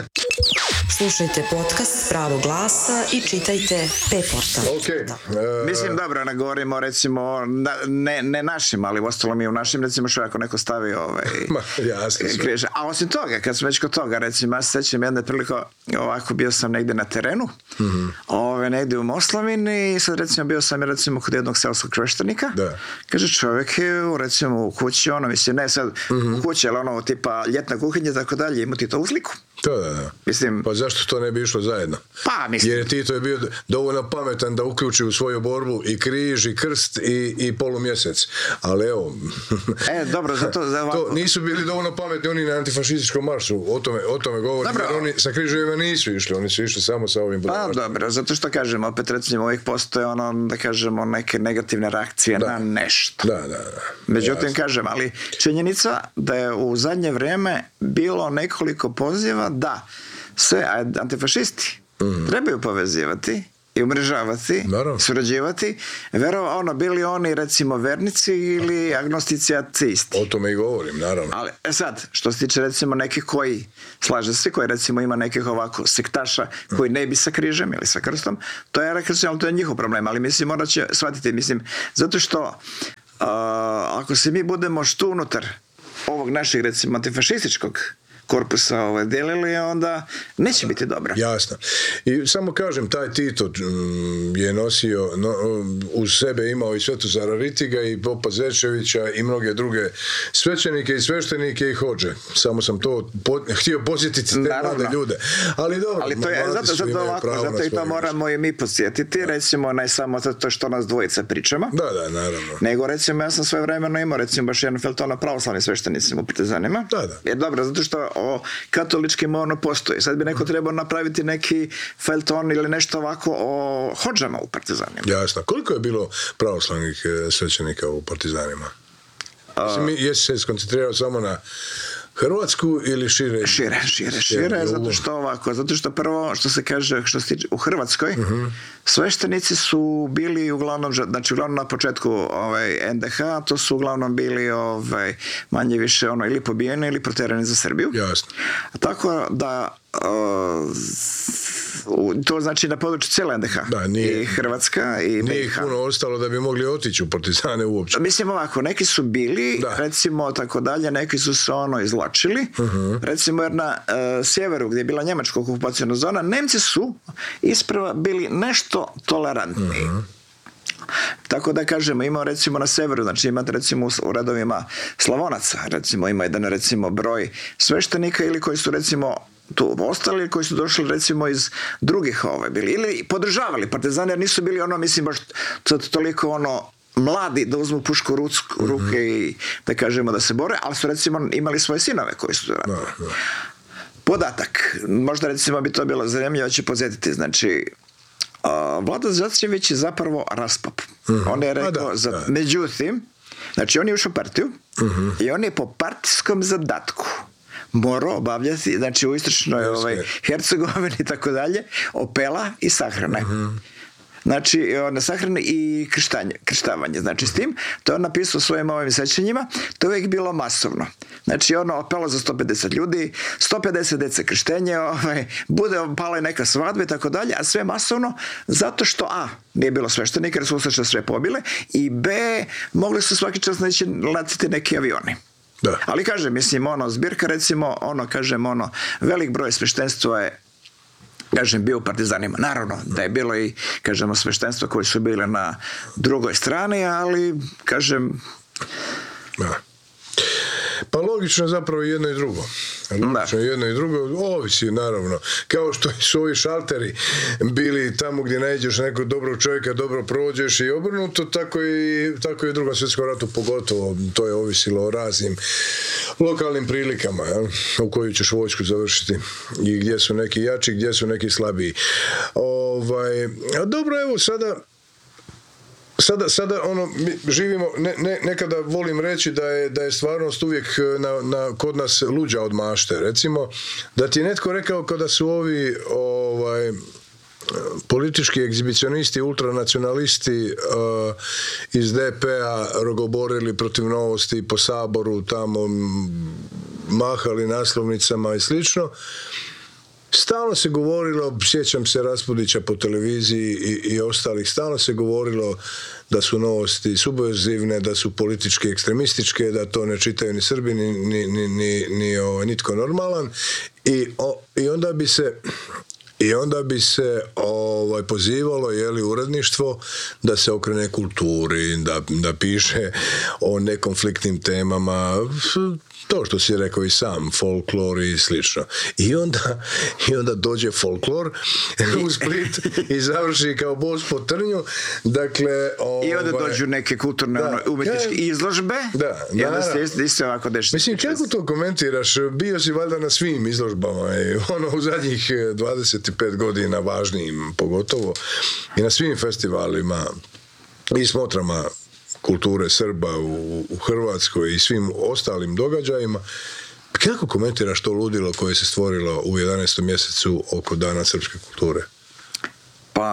Speaker 4: Slušajte podcast Pravo glasa i čitajte P-portal.
Speaker 3: Okay.
Speaker 1: Uh, Mislim, dobro, ne govorimo recimo, ne, ne našim, ali ostalo mi u našim, recimo što ako neko stavi ovaj,
Speaker 3: Ma, jasno,
Speaker 1: križ. A osim toga, kad sam već kod toga, recimo, ja se sećam jedne priliko, ovako bio sam negde na terenu, mm-hmm. ove, negde u Moslavini i sad recimo bio sam recimo kod jednog seoskog kreštenika. Da. Kaže, čovjek je recimo u kući, ono, mislim, ne sad mm-hmm. u kući, ali ono, tipa ljetna kuhinja, tako dalje, imati to u sliku.
Speaker 3: Da, da, da.
Speaker 1: Mislim,
Speaker 3: pa zašto to ne bi išlo zajedno?
Speaker 1: Pa, mislim.
Speaker 3: Jer Tito je bio dovoljno pametan da uključi u svoju borbu i križ, i krst, i, i polumjesec. Ali evo...
Speaker 1: E, dobro, zato... Za
Speaker 3: to nisu bili dovoljno pametni oni na antifašističkom maršu. O tome, o tome govorim. Jer oni sa križevima nisu išli. Oni su išli samo sa ovim...
Speaker 1: Pa, dobro, zato što kažem, opet recimo uvijek postoje ono, da kažemo, neke negativne reakcije da. na nešto.
Speaker 3: Da, da, da.
Speaker 1: Međutim, jasno. Kažem, ali činjenica da je u zadnje vrijeme bilo nekoliko poziva da se antifašisti mm. trebaju povezivati i umrežavati,
Speaker 3: Naravno.
Speaker 1: surađivati, vero, ono, bili oni recimo vernici ili agnostici ateisti.
Speaker 3: O tome i govorim, naravno.
Speaker 1: Ali e sad, što se tiče recimo nekih koji, slaže se, koji recimo ima nekih ovako sektaša koji ne bi sa križem ili sa krstom, to je, rekao sam, ali to je njihov problem, ali mislim, morat će shvatiti, mislim, zato što uh, ako se mi budemo što unutar ovog našeg, recimo, antifašističkog korpusa ovaj, delili, onda neće biti dobro.
Speaker 3: Jasno. I samo kažem, taj Tito mm, je nosio, no, uz sebe imao i Svetozara Ritiga i Popa Zečevića i mnoge druge svećenike i sveštenike i hodže. Samo sam to po, htio posjetiti te
Speaker 1: Naravno.
Speaker 3: mlade ljude. Ali dobro,
Speaker 1: Ali to je, zato, zato ovako, zato i to moramo i mi podsjetiti, da. Recimo, ne samo zato što nas dvojica pričamo,
Speaker 3: da, da, naravno.
Speaker 1: Nego, recimo, ja sam svoje vremeno imao, recimo, baš jedan feltona pravoslavni sveštenicima u Partizanima.
Speaker 3: Da, da.
Speaker 1: Jer dobro, zato što o katoličkim ono postoji. Sad bi neko trebao napraviti neki felton ili nešto ovako o hodžama u Partizanima.
Speaker 3: Jasno. Koliko je bilo pravoslavnih svećenika u Partizanima? A... Jesi se skoncentrirao samo na Hrvatsku ili šire?
Speaker 1: Šire, šire, šire, zato što ovako, zato što prvo, što se kaže, što se tiče, u Hrvatskoj, uh-huh. sveštenici su bili uglavnom, znači uglavnom na početku ovaj, en de ha, to su uglavnom bili ovaj, manje više ono, ili pobijeni ili proterani za Srbiju.
Speaker 3: Jasno.
Speaker 1: Tako da uh, to znači na području cijele en de ha.
Speaker 3: Da, nije,
Speaker 1: i Hrvatska i
Speaker 3: nije ih puno ostalo da bi mogli otići u partizane uopće.
Speaker 1: Mislim ovako, neki su bili, da. recimo tako dalje, neki su se ono izvlačili. Uh-huh. Recimo jer na uh, sjeveru gdje je bila njemačka okupacijona zona, Nemci su isprava bili nešto tolerantniji. Uh-huh. Tako da kažemo, imamo recimo na severu, znači imate recimo u redovima Slavonaca, recimo ima jedan recimo broj sveštenika ili koji su recimo tu ostali, koji su došli recimo iz drugih ovaj, bili, ili podržavali partizane, jer nisu bili ono, mislim, baš toliko ono mladi da uzmu pušku u ruke mm-hmm. i da kažemo da se bore, ali su recimo imali svoje sinove koji su radili. No, no. Podatak, možda recimo bi to bilo zanimljivo, će podsjetiti, znači uh, Vlada Zečević je zapravo raspop. Mm-hmm. On je rekao, da, za, da. međutim, znači on je ušao u partiju mm-hmm. i on je po partijskom zadatku morao obavljati, znači u istočnoj ovaj, Hercegovini i tako dalje, opela i sahrane. Mm-hmm. Znači, na sahrane i krštanje, krštavanje. Znači, s tim, to je on napisao svojim ovim sećanjima, to je uvijek bilo masovno. Znači, ono opelo za sto pedeset ljudi, sto pedeset dece krštenje, ovaj, bude pala i neka svadba i tako dalje, a sve masovno, zato što A, nije bilo sveštenika, jer su ustaše sve pobile, i B, mogli su svaki čas neće laciti neki avioni. Da. Ali kažem, mislim, ono, zbirka recimo, ono, kažem, ono, velik broj sveštenstva je, kažem, bio u partizanima. Naravno, da je bilo i, kažemo, sveštenstva koji su bile na drugoj strani, ali, kažem...
Speaker 3: Da. Pa logično je zapravo jedno i drugo. Logično je jedno i drugo, ovisi naravno. Kao što su ovi šalteri bili tamo gdje nađeš nekog dobrog čovjeka, dobro prođeš i obrnuto, tako i, tako i u Drugom svjetskom ratu pogotovo. To je ovisilo o raznim lokalnim prilikama, jel? U koju ćeš vojsku završiti i gdje su neki jači, gdje su neki slabiji. Ovaj, a dobro, evo sada Sada, sada ono, mi živimo, ne, ne, nekada volim reći da je, da je stvarnost uvijek na, na, kod nas luđa od mašte. Recimo, da ti je netko rekao kada su ovi ovaj, politički egzibicionisti, ultranacionalisti uh, iz de pe a rogoborili protiv Novosti po Saboru, tamo mahali naslovnicama i slično. Stalno se govorilo, sjećam se Raspudića po televiziji i, i ostalih, stalno se govorilo da su Novosti subverzivne, da su politički ekstremističke, da to ne čitaju ni Srbi, ni, ni, ni, ni, ni o, nitko normalan. I, o, i onda bi se... I onda bi se ovaj, pozivalo jeli, uredništvo da se okrene kulturi, da, da piše o nekonfliktnim temama, to što si rekao i sam, folklor i slično. I onda, i onda dođe folklor u Split i završi kao bos po trnju. Dakle, ovaj,
Speaker 1: i onda dođu neke kulturne da, ono, umjetničke izložbe
Speaker 3: da,
Speaker 1: i onda se isto, isto ovako dešava.
Speaker 3: Mislim, kako to komentiraš? Bio si valjda na svim izložbama i ono u zadnjih dvadeset pet godina važnijim pogotovo i na svim festivalima i smotrama kulture Srba u, u Hrvatskoj i svim ostalim događajima. Kako komentiraš to ludilo koje se stvorilo u jedanaestom mjesecu oko Dana srpske kulture?
Speaker 1: Pa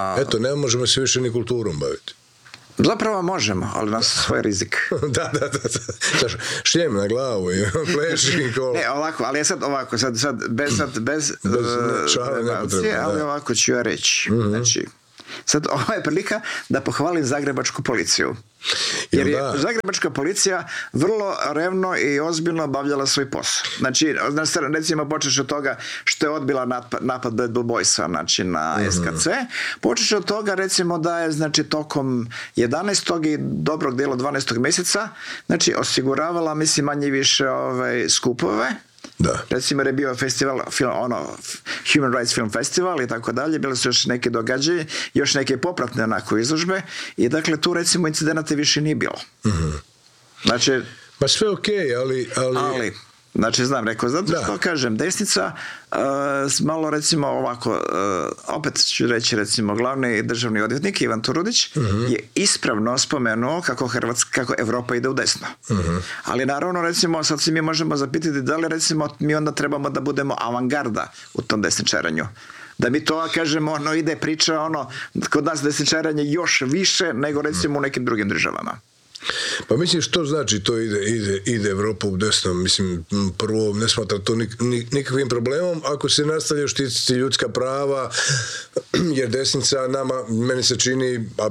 Speaker 1: A...
Speaker 3: Eto, ne možemo se više ni kulturom baviti.
Speaker 1: Zapravo možemo, ali na svoj rizik.
Speaker 3: da, da, da. da. Šljem na glavu i pleši i kola.
Speaker 1: Ne, ovako, ali je sad ovako, sad, sad bez, sad, bez,
Speaker 3: bez uh, šale nepotrebno.
Speaker 1: Ali ovako ću ja reći. Mm-hmm. Znači, sad ovo je prilika da pohvalim zagrebačku policiju. Jer je da. Zagrebačka policija vrlo revno i ozbiljno obavljala svoj posao. Znači, recimo počeš od toga što je odbila napad, napad Bad Blue Boysa, znači na mm-hmm. S K C. Počeš od toga recimo da je znači tokom jedanaestog i dobrog dijela dvanaestog mjeseca znači osiguravala mislim manje više ovaj, skupove.
Speaker 3: Da.
Speaker 1: Recimo jer je bio festival, film, ono, Human Rights Film Festival i tako dalje, bili su još neke događaje, još neke popratne onako izložbe i dakle tu recimo incidenata više nije bilo. Mm-hmm. Znači...
Speaker 3: Pa sve okej, okay, ali, ali...
Speaker 1: ali... Znači, znam, rekao, zato što da. kažem, desnica, uh, malo recimo ovako, uh, opet ću reći recimo, glavni državni odvjetnik Ivan Turudić uh-huh. je ispravno spomenuo kako Hrvatska, kako Evropa ide u desno. Uh-huh. Ali naravno, recimo, sad si mi možemo zapitati da li recimo mi onda trebamo da budemo avangarda u tom desničaranju. Da mi to, kažemo, ono, ide priča, ono, kod nas desničaranje još više nego recimo u nekim drugim državama.
Speaker 3: Pa mislim što znači to ide, ide, ide Evropa u desno, mislim prvo ne smatra to nik, nikakvim problemom ako se nastavlja štititi ljudska prava jer desnica nama, meni se čini, a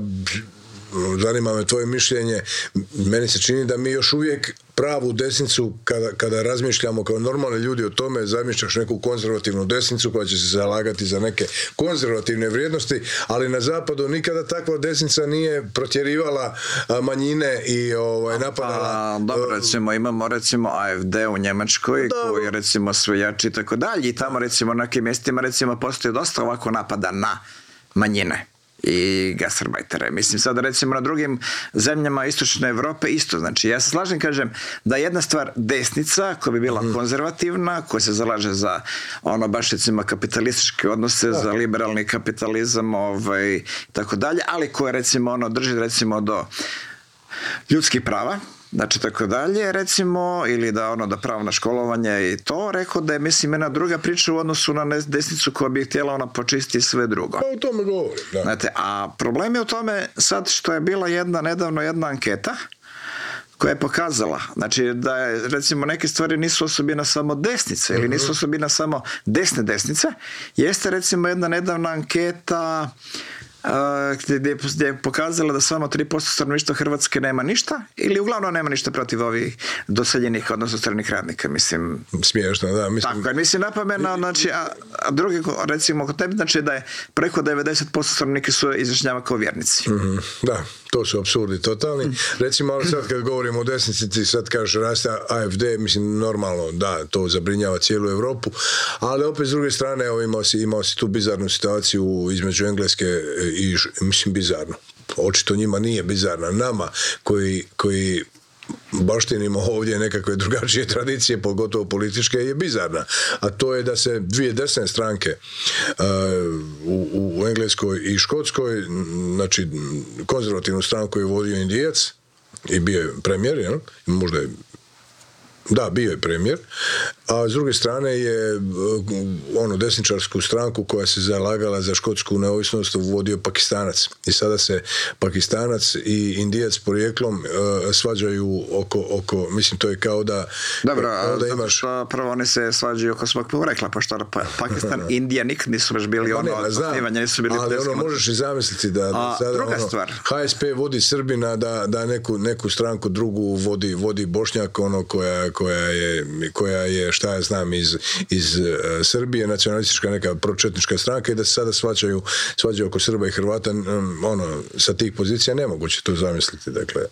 Speaker 3: zanima me tvoje mišljenje, meni se čini da mi još uvijek pravu desnicu kada, kada razmišljamo kao normalni ljudi o tome, zamišljaš neku konzervativnu desnicu koja će se zalagati za neke konzervativne vrijednosti, ali na zapadu nikada takva desnica nije protjerivala manjine i ovaj, napadala...
Speaker 1: Pa, dobro, recimo imamo recimo A F D u Njemačkoj da, koji recimo sve jači i tako dalje i tamo recimo na nekim mjestima recimo postoji dosta ovako napada na manjine i gastarbajtere. Mislim sad recimo na drugim zemljama istočne Evrope isto. Znači ja se slažem, kažem da jedna stvar desnica koja bi bila mm. konzervativna, koja se zalaže za ono baš recimo kapitalističke odnose, da. za liberalni kapitalizam ovaj, tako dalje, ali koja recimo ono drži recimo do ljudskih prava, znači tako dalje, recimo, ili da ono da pravo na školovanje i to, rekao da je, mislim, jedna druga priča u odnosu na desnicu koja bi htjela ona počistiti sve drugo.
Speaker 3: Pa o tome govorim, da.
Speaker 1: Znate, a problem je u tome sad što je bila jedna, nedavno jedna anketa koja je pokazala, znači da je, recimo, neke stvari nisu osobina samo desnice, ili nisu osobina samo desne desnice, jeste recimo jedna nedavna anketa Uh, gdje, gdje je pokazala da samo tri posto stanovništva Hrvatske nema ništa ili uglavnom nema ništa protiv ovih doseljenih, odnosno stranih radnika, mislim.
Speaker 3: Smiješno, da. Mislim...
Speaker 1: Tako, mislim napomena, znači, a, a drugi, recimo, kod tebi, znači da je preko devedeset posto stanovnika su izjašnjava kao vjernici.
Speaker 3: Mm-hmm. Da, to su apsurdi totalni. Mm. Recimo, ali sad kad govorimo o desnici, ti sad kažeš raste A F D, mislim, normalno, da, to zabrinjava cijelu Europu, ali opet s druge strane, evo, imao si, imao si tu bizarnu situaciju između Engleske i, mislim, bizarno. Očito njima nije bizarna. Nama koji, koji baštinimo ovdje nekakve drugačije tradicije, pogotovo političke, je bizarna. A to je da se dvije desne stranke uh, u, u Engleskoj i Škotskoj, znači konzervativnu stranku je vodio Indijac i bio je premijer, jel? Možda je Da, bio je premijer, a s druge strane je ono desničarsku stranku koja se zalagala za škotsku neovisnost vodio Pakistanac. I sada se Pakistanac i Indijac porijeklom uh, svađaju oko, oko, mislim, to je kao da...
Speaker 1: Dobro, kao da imaš... što prvo oni se svađaju oko svog porekla, pošto Pakistan i Indija nikad nisu baš bili ono osnivanje, nisu bili...
Speaker 3: Ali ono, možeš i zamisliti da, da
Speaker 1: a,
Speaker 3: sada
Speaker 1: druga
Speaker 3: ono,
Speaker 1: stvar.
Speaker 3: H S P vodi Srbina, da, da neku, neku stranku drugu vodi, vodi Bošnjak, ono koja koja je, koja je šta ja znam iz, iz uh, Srbije, nacionalistička neka pročetnička stranka i da se sada svađaju, svađaju oko Srba i Hrvata, um, ono, sa tih pozicija nemoguće to zamisliti, dakle.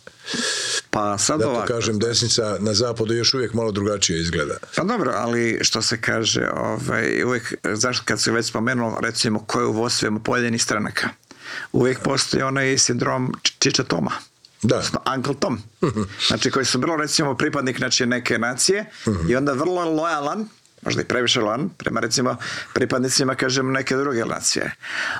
Speaker 1: Pa sad
Speaker 3: da to
Speaker 1: ovako,
Speaker 3: kažem, desnica na zapadu još uvijek malo drugačije izgleda.
Speaker 1: Pa dobro, ali što se kaže, ovaj, uvijek, zašto kad se već spomenuo, recimo, koju vodstvujemo pojedinih stranaka, uvijek postoji onaj sindrom Čiča Toma.
Speaker 3: Da.
Speaker 1: Uncle Tom. Znači koji su vrlo recimo pripadnik znači, neke nacije i onda vrlo lojalan, možda i previše lojalan, prema recimo pripadnicima kažem neke druge nacije.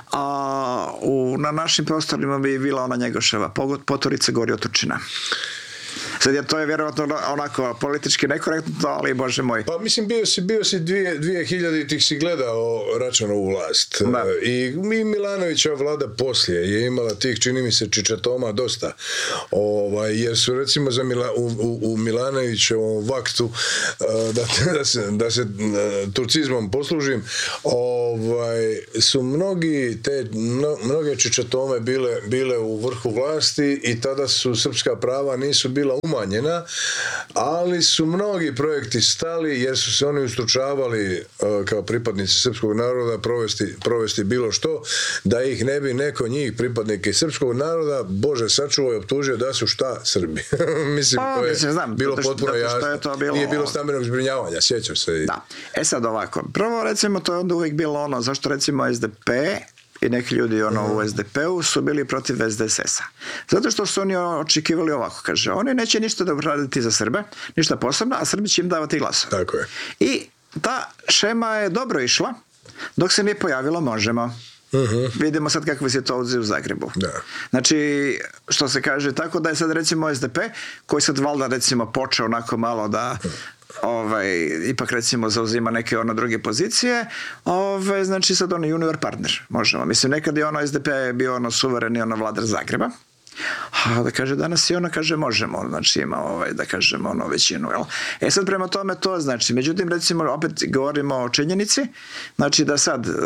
Speaker 1: A u, na našim prostorima bi bila ona Njegoševa Potorica gori od Turčina. Sad je to je vjerovatno onako politički nekorektno, ali bože moj.
Speaker 3: Pa mislim, bio si, bio si dvije, dvije hiljaditih si gledao Račanovu vlast.
Speaker 1: Da.
Speaker 3: I mi Milanovića vlada poslije je imala tih, čini mi se, čičatoma dosta. Ovaj, jer su recimo za Mila, u, u, u Milanovićevom vaktu, da, da se, da se turcizmom poslužim, ovaj, su mnogi te, mno, mnoge čičatome bile, bile u vrhu vlasti i tada su srpska prava nisu bila umanjena, ali su mnogi projekti stali jer su se oni ustručavali kao pripadnici srpskog naroda provesti, provesti bilo što, da ih ne bi neko njih, pripadnike srpskog naroda, Bože sačuvaj, optužio da su šta Srbi. Mislim,
Speaker 1: Pa,
Speaker 3: to je
Speaker 1: mislim, znam,
Speaker 3: bilo
Speaker 1: zato što-
Speaker 3: potpuno
Speaker 1: zato što
Speaker 3: jasno.
Speaker 1: je to bilo-
Speaker 3: Nije bilo stambenog zbrinjavanja, sjećam se.
Speaker 1: Da. E sad ovako, prvo recimo to je onda uvijek bilo ono, zašto recimo es de pe i neki ljudi ono u es de pe-u su bili protiv es de es es-a. Zato što su oni očekivali ovako, kaže, oni neće ništa da raditi za Srbe, ništa posebno, a Srbi će im davati glasove.
Speaker 3: Tako je.
Speaker 1: I ta šema je dobro išla, dok se nije pojavilo Možemo.
Speaker 3: Uh-huh.
Speaker 1: Vidimo sad kakve situacije u Zagrebu.
Speaker 3: Da.
Speaker 1: Znači, što se kaže, tako da je sad recimo es de pe, koji sad valjda recimo počeo onako malo da ovaj, ipak recimo zauzima neke ono druge pozicije, ovaj, znači sad ono junior partner, možemo. Mislim, nekad je ono es de pe bio ono suvereni ono vladar Zagreba, a da kaže danas i ona kaže možemo, znači ima ovaj, da kažemo ono većinu, jel? E sad prema tome to znači, međutim recimo opet govorimo o činjenici, znači da sad e,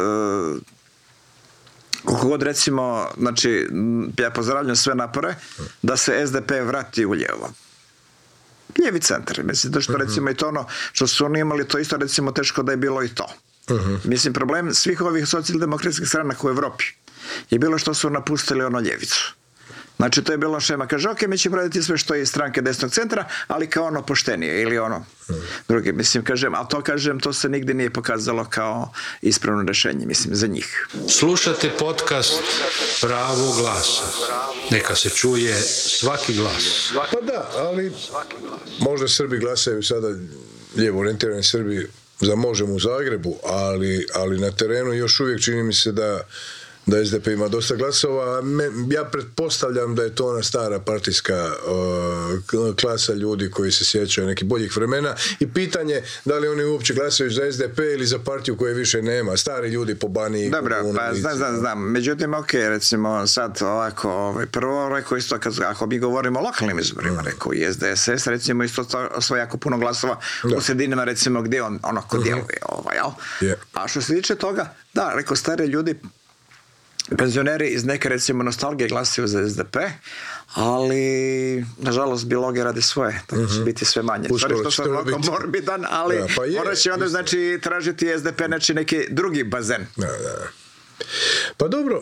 Speaker 1: koliko god recimo, znači ja pozdravljam sve napore da se es de pe vrati u lijevo. Lijevi centar, mislim, da što uh-huh. recimo i to ono, što su oni imali to isto recimo teško da je bilo i to. Uh-huh. Mislim, problem svih ovih socijaldemokratskih stranaka u Evropi je bilo što su napustili ono ljevicu. Znači, to je bilo šema, kaže, ok, mi ćemo raditi sve što je iz stranke desnog centra, ali kao ono poštenije ili ono drugi, mislim, kažem, a to kažem, to se nigdje nije pokazalo kao ispravno rješenje, mislim, za njih.
Speaker 5: Slušate podcast Pravo glasa. Neka se čuje svaki glas.
Speaker 3: Pa da, ali možda Srbi glasaju sada, lijevo orijentirani Srbi, za Možemo u Zagrebu, ali, ali na terenu još uvijek čini mi se da da es de pe ima dosta glasova. Ja pretpostavljam da je to ona stara partijska uh, klasa ljudi koji se sjećaju nekih boljih vremena i pitanje da li oni uopće glasaju za es de pe ili za partiju koje više nema. Stari ljudi po Baniji.
Speaker 1: Dobro, pa znam, znam, znam. Međutim, ok, recimo sad ovako, ovaj, prvo rekao isto, kad, ako mi govorimo o lokalnim izborima, mm. rekao i es de es es, recimo isto osvoja jako puno glasova da. U sredinama, recimo, gdje on ono ko djeluje. Mm-hmm. Ovaj, jel? Yeah. A što se tiče toga, da, rekao, stari ljudi, penzioneri iz neke recimo nostalgije glasaju za es de pe, ali nažalost biologija radi svoje, tako će mm-hmm. biti sve manje. Stvari što sam ovako morbidan, ali da, pa je, morat će onda znači tražiti es de pe znači neki drugi bazen.
Speaker 3: Da, da. Pa dobro,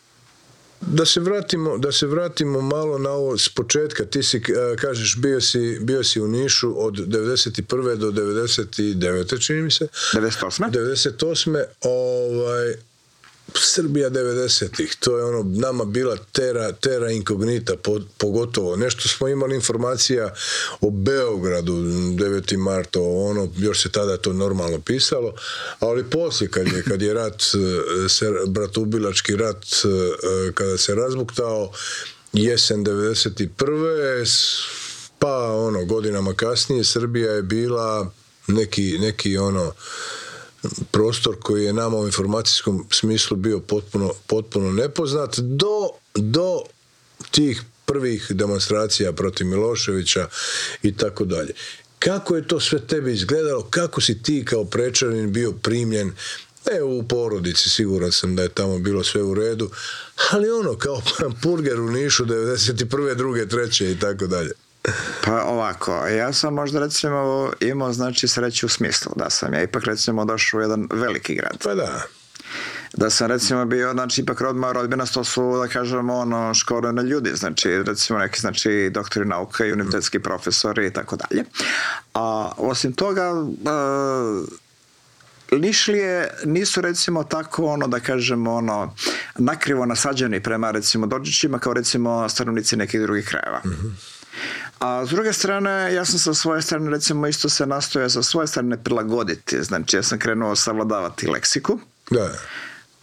Speaker 3: da se vratimo, da se vratimo malo na ovo s početka. Ti si, kažeš, bio si, bio si u Nišu od devedeset prve do devedeset devete čini mi se.
Speaker 1: devedeset osme
Speaker 3: devedeset osme Ovaj, Srbija devedesetih, to je ono nama bila tera, tera inkognita, pogotovo. Nešto smo imali informacija o Beogradu, deveti mart, ono, još se tada to normalno pisalo, ali poslije kad je, kad je rat, bratoubilački rat, kada se razbuktao, jesen devedeset prve pa ono, godinama kasnije, Srbija je bila neki, neki ono, prostor koji je nama u informacijskom smislu bio potpuno, potpuno nepoznat do, do tih prvih demonstracija protiv Miloševića i tako dalje. Kako je to sve tebi izgledalo? Kako si ti kao Prečanin bio primljen? Ne u porodici, siguran sam da je tamo bilo sve u redu, ali ono kao purger u Nišu devedeset prve, druge, treće i tako dalje.
Speaker 1: Pa ovako, ja sam možda recimo imao znači sreću u smislu da sam ja ipak recimo došao u jedan veliki grad.
Speaker 3: Pa da.
Speaker 1: Da sam recimo bio, znači ipak rodma rodbina, to su da kažemo ono školene ljudi, znači recimo neki znači doktori nauka i univerzitetski profesori i tako dalje. A osim toga uh, Nišlije nisu recimo tako ono da kažemo ono nakrivo nasađeni prema recimo dođićima kao recimo stanovnici nekih drugih krajeva. Mm-hmm. A s druge strane, ja sam sa svoje strane recimo isto se nastojao sa svoje strane prilagoditi, znači ja sam krenuo savladavati leksiku.
Speaker 3: Da.
Speaker 1: E,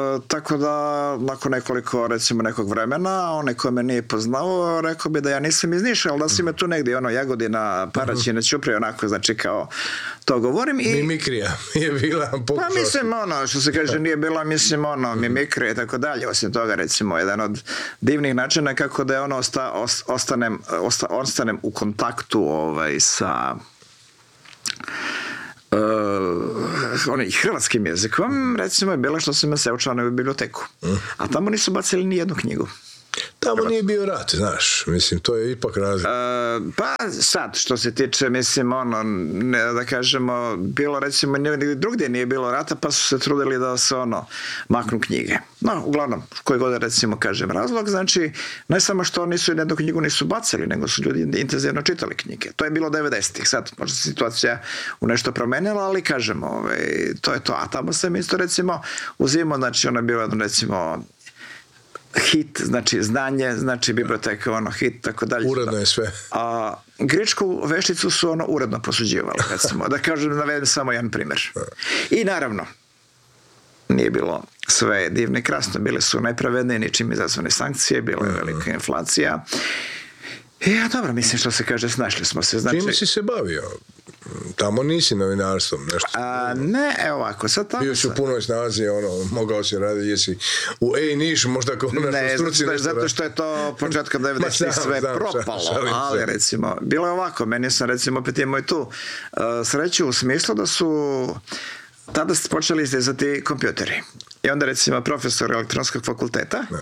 Speaker 1: tako da nakon nekoliko, recimo nekog vremena, onaj ko me nije poznao, rekao bi da ja nisam iz Niša, ali da si me tu negdje, ono, Jagodina, Paraćina, Ćuprije, onako, znači kao to govorim. I
Speaker 3: mimikrija je bila pokušao.
Speaker 1: Pa mislim, ono, što se kaže, nije bila, mislim, ono, mimikrija i tako dalje, osim toga, recimo, jedan od divnih načina kako da je ono, osta, ostanem, osta, ostanem u kontaktu, ovaj, sa Uh, onaj hrvatskim jezikom, recimo je bilo što sam se učao na biblioteku. A tamo nisu bacili ni jednu knjigu.
Speaker 3: Tamo nije bio rat, znaš, mislim, to je ipak razlika.
Speaker 1: Uh, pa sad, što se tiče, mislim, ono, ne, da kažemo, bilo recimo, drugdje nije bilo rata, pa su se trudili da se, ono, maknu knjige. No, uglavnom, koji god, recimo, kažem razlog, znači, ne samo što nisu jednu knjigu nisu bacili, nego su ljudi intenzivno čitali knjige. To je bilo devedesetih, sad možda se situacija u nešto promenila, ali kažemo, ovaj, to je to. A tamo sam isto, recimo, uzimao, znači, ono je bilo, recimo, hit, znači znanje, znači biblioteka, ono, hit, tako dalje.
Speaker 3: Uredno je sve.
Speaker 1: A grčku vešticu su ono uredno posuđivali, recimo. Da kažem, navedem samo jedan primjer. I naravno, nije bilo sve divno i krasno, bile su najpravednije, ničim izazvane sankcije, bila je velika inflacija. I ja, dobro, mislim što se kaže, snašli smo se. Znači,
Speaker 3: čime si se bavio? Tamo nisi novinarstvom, nešto?
Speaker 1: A, ne, evo ovako, sad tamo...
Speaker 3: Bio si u punoj snazi, ono, mogao si raditi, jesi u Ej Niš, možda kao nešto
Speaker 1: ne,
Speaker 3: struci
Speaker 1: zato,
Speaker 3: nešto...
Speaker 1: zato što je to početkom devedesetih sve
Speaker 3: znam,
Speaker 1: propalo,
Speaker 3: šalim
Speaker 1: ali
Speaker 3: se.
Speaker 1: recimo, bilo je ovako, meni sam recimo opet imao i tu uh, sreću u smislu da su tada ste počeli izdizati kompjuteri. I onda recimo profesor elektronskog fakulteta
Speaker 3: ne.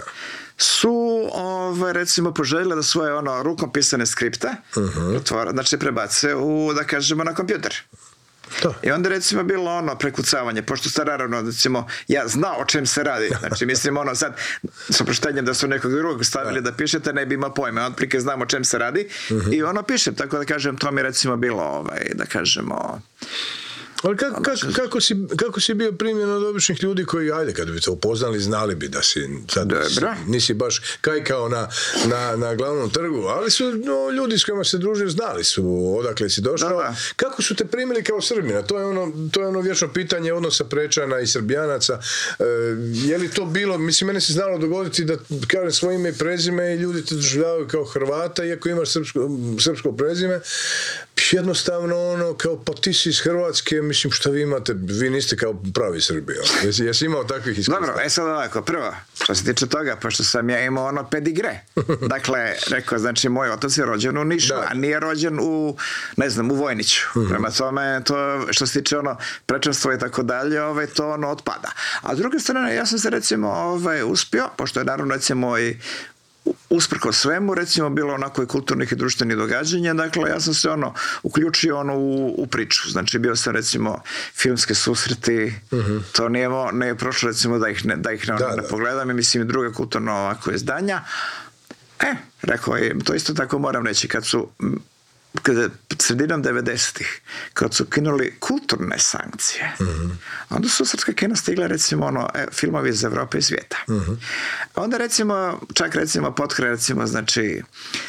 Speaker 1: su ovaj, recimo poželjeli da svoje ono rukom pisane skripte uh-huh. otvora, znači prebace u, da kažemo, na kompjuter.
Speaker 3: Da.
Speaker 1: I onda recimo bilo ono prekucavanje, pošto ste naravno, recimo, ja znao o čem se radi, znači mislim ono sad, s oproštenjem da su nekog drugog stavili da, da pišete, ne bi imao pojma, otprilike znam o čem se radi uh-huh. i ono pišem, tako da kažem, to mi recimo bilo, ovaj, da kažemo...
Speaker 3: Ali kako, kako, kako, si, kako si bio primjen od običnih ljudi koji, ajde, kad bi te upoznali, znali bi da si sad nisi baš kajkao na, na, na glavnom trgu, ali su no, ljudi s kojima se družio znali su odakle si došao. Da, da. Kako su te primili kao Srbina? To je ono, to je ono vječno pitanje odnosa Prečana i Srbijanaca. E, je li to bilo, mislim, mene se znalo dogoditi da kažem svoje ime i prezime i ljudi te doživljavaju kao Hrvata, iako imaš srpsko, srpsko prezime. Jednostavno ono, kao pa ti si iz Hrvatske, mislim što vi imate, vi niste kao pravi Srbi. Jesi, jesi imao takvih iskustva?
Speaker 1: Dobro, e sad ovako, prvo, što se tiče toga, pošto sam ja imao ono pedigre. Dakle, rekao, znači, moj otac je rođen u Nišu, da. A nije rođen u, ne znam, u Vojniću. Mm-hmm. Prema tome, to, što se tiče ono prečanstvo i tako dalje, ovaj, to ono otpada. A s druge strane, ja sam se recimo ovaj, uspio, pošto je naravno recimo i usprko svemu, recimo, bilo onako i kulturnih i društvenih događanja, dakle, ja sam se ono, uključio ono u, u priču, znači, bio sam recimo filmske susreti, uh-huh. to nije, nije prošlo recimo da ih ne, da ih ne, da, ne da. pogledam i mislim i druga kulturno ovako izdanja. E, rekao je, to isto tako moram reći, kad su kada sredinom devedesetih, kad su kinuli kulturne sankcije, uh-huh. onda su srpska kina stigla recimo ono, e, filmovi iz Evrope i svijeta. Uh-huh. Onda recimo, čak recimo potkraj recimo, znači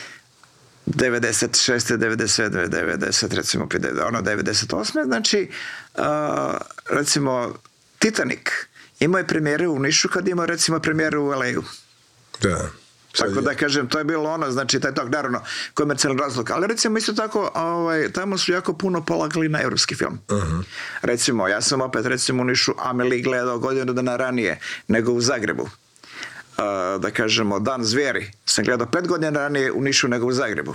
Speaker 1: devedeset šeste, devedeset sedme, devedeset, recimo ono devedeset osme, znači uh, recimo Titanic imao je premijere u Nišu kad imao recimo premijere u el ej u.
Speaker 3: Da.
Speaker 1: Tako da kažem, to je bilo ono, znači taj tog, naravno, komercijalni razlog, ali recimo isto tako, ovaj, tamo su jako puno polagali na evropski film. Uh-huh. Recimo, ja sam opet recimo u Nišu Amelie gledao godinu dana ranije nego u Zagrebu. Uh, da kažemo, Dan zvijeri sam gledao pet godina ranije u Nišu nego u Zagrebu.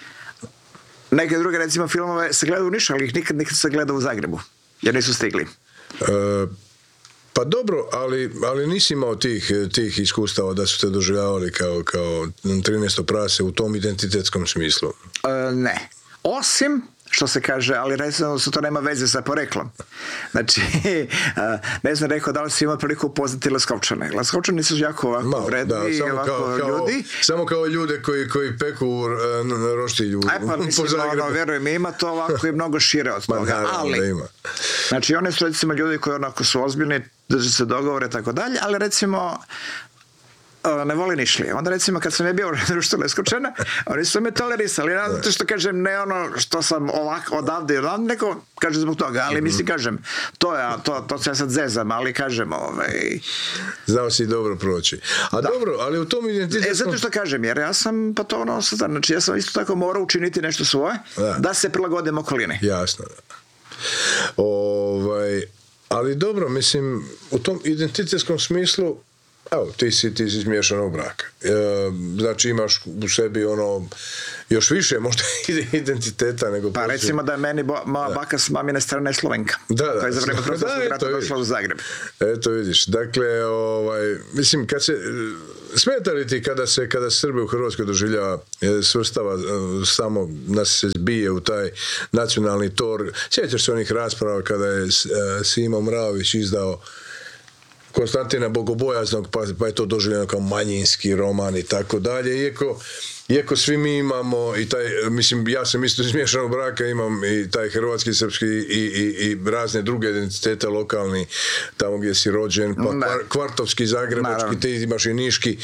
Speaker 1: Neke druge recimo filmove sam gledao u Nišu, ali ih nikad nikad sam gledao u Zagrebu, jer nisu stigli.
Speaker 3: Uh... Pa dobro, ali, ali nisi imao tih, tih iskustava da su te doživljavali kao, kao trinaesto prase u tom identitetskom smislu?
Speaker 1: E, ne. Osim, što se kaže, ali recimo su to nema veze sa poreklom. Znači, ne znam rekao da li si imao priliku upoznati Leskovčane. Leskovčani su jako ovako Malo, vredni i ovako kao, kao, ljudi.
Speaker 3: Samo kao ljude koji, koji peku uh, roštilju
Speaker 1: Aj, pa, mislim, po Zagrebu. Ono, vjerujem, ima to ovako i mnogo šire od toga.
Speaker 3: Ma, naravno,
Speaker 1: ali,
Speaker 3: ima.
Speaker 1: Znači, oni su recimo ljudi koji onako su ozbiljni, drže se dogovore i tako dalje, ali recimo ne voli nišli. Onda recimo kad sam ja bio društveno isključena, oni su me tolerisali. Ja, zato što kažem, ne ono što sam ovako odavde i odavde, neko kaže zbog toga, ali mislim kažem, to je, to, to se ja sad zezam, ali kažem, ovaj...
Speaker 3: Znao si dobro proći. A da. Dobro, ali u tom identitetu...
Speaker 1: E, zato što kažem, jer ja sam pa to ono, znači ja sam isto tako morao učiniti nešto svoje, da, da se prilagodim okolini.
Speaker 3: Jasno, da. Ovaj, ali dobro, mislim, u tom identitetskom smislu, evo, ti si, ti si iz miješanog braka. E, znači imaš u sebi ono, još više možda identiteta nego...
Speaker 1: Pa poslije. Recimo da je meni bo, moja da. baka s mamine strane Slovenka. Da, da. To je za vreme Prostorskog rata došla u Zagreb.
Speaker 3: Eto vidiš, dakle, ovaj, mislim, kad se... Smeta li ti kada se, kada Srbe u Hrvatskoj doživljava, svrstava, samo nas se zbije u taj nacionalni tor? Sjećaš se onih rasprava kada je Simo Mraović izdao Konstantina Bogobojaznog, pa, pa je to doživljeno kao manjinski roman i tako dalje, iako, iako svi mi imamo i taj, mislim, ja sam isto iz miješanog braka, imam i taj hrvatski, srpski i, i, i razne druge identitete lokalni, tamo gdje si rođen, pa kvar, kvartovski, zagrebački, ti imaš i niški.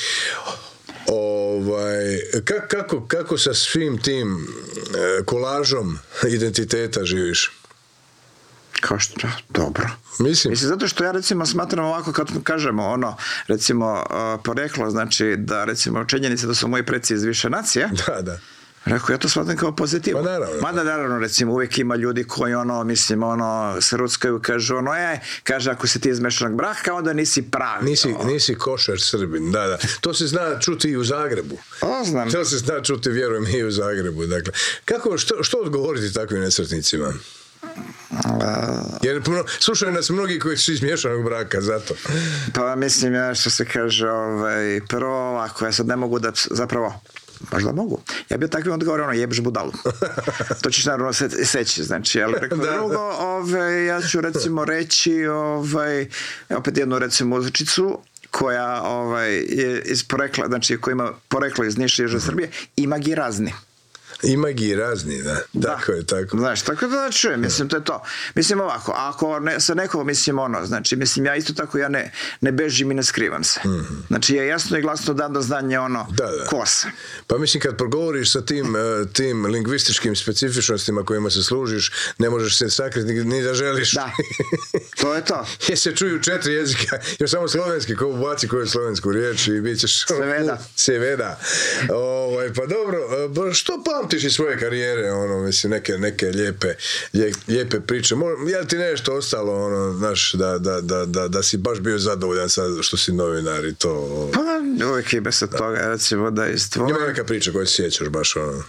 Speaker 3: Ovaj, kako, kako sa svim tim kolažom identiteta živiš?
Speaker 1: Kao što, dobro.
Speaker 3: Mislim.
Speaker 1: Mislim, zato što ja recimo smatram ovako kad kažemo ono, recimo uh, poreklo, znači da recimo činjenice da su moji preci iz više nacije.
Speaker 3: Da, da.
Speaker 1: Rekao, ja to shvatam kao pozitivno.
Speaker 3: Pa naravno.
Speaker 1: Mada naravno, recimo, uvijek ima ljudi koji ono, mislim, ono, se ruckaju, kažu ono, e, kaže, ako si ti iz mešanog braka, onda nisi pravi.
Speaker 3: Nisi, nisi košar Srbin, da, da. To se zna čuti i u Zagrebu.
Speaker 1: O, znam.
Speaker 3: To se zna čuti, vjerujem, i u Zagrebu. Dakle, kako, što, što odgovoriti takvim nesretnicima? Jer slušaju nas mnogi koji su iz miješanog braka, zato.
Speaker 1: Pa mislim, ja što se kaže, ovaj, prvo ovako, ja sad ne mogu da, zapravo, možda mogu. Ja bi takvim odgovorio, ono, jebš budalu. To ćeš naravno se, seći, znači, ali preko da, drugo, ovaj, ja ću recimo reći, ovaj, opet jednu recimo uzrečicu, koja ovaj, je iz porekla, znači koja ima poreklo iz Niša i Južne Srbije, ima gi razni.
Speaker 3: Ima gi razni, da. Tako da. je, tako.
Speaker 1: Znaš, tako da čujem, mislim, to je to. Mislim ovako, ako ne, sa nekom, mislim, ono, znači, mislim, ja isto tako, ja ne, ne bežim i ne skrivam se. Mm-hmm. Znači, ja jasno i glasno dam do znanja, ono, da, da. ko sam.
Speaker 3: Pa mislim, kad progovoriš sa tim, tim lingvističkim specifičnostima kojima se služiš, ne možeš se sakriti ni da želiš.
Speaker 1: Da, to je to.
Speaker 3: Jer se čuju četiri jezika, još samo slovenski, ko ubaci koju slovensku riječ i bit ćeš...
Speaker 1: Seveda.
Speaker 3: Seveda. Ovaj, pa dobro, što pamtiš iz svoje karijere, ono, mislim, neke, neke lijepe, lijepe priče. Je li ti nešto ostalo, ono, znaš, da, da, da, da, da si baš bio zadovoljan sad što si novinar i to...
Speaker 1: Pa, uvijek ima se toga, recimo, da izdvojim.
Speaker 3: Ima neka priča koju se sjećaš baš, ono...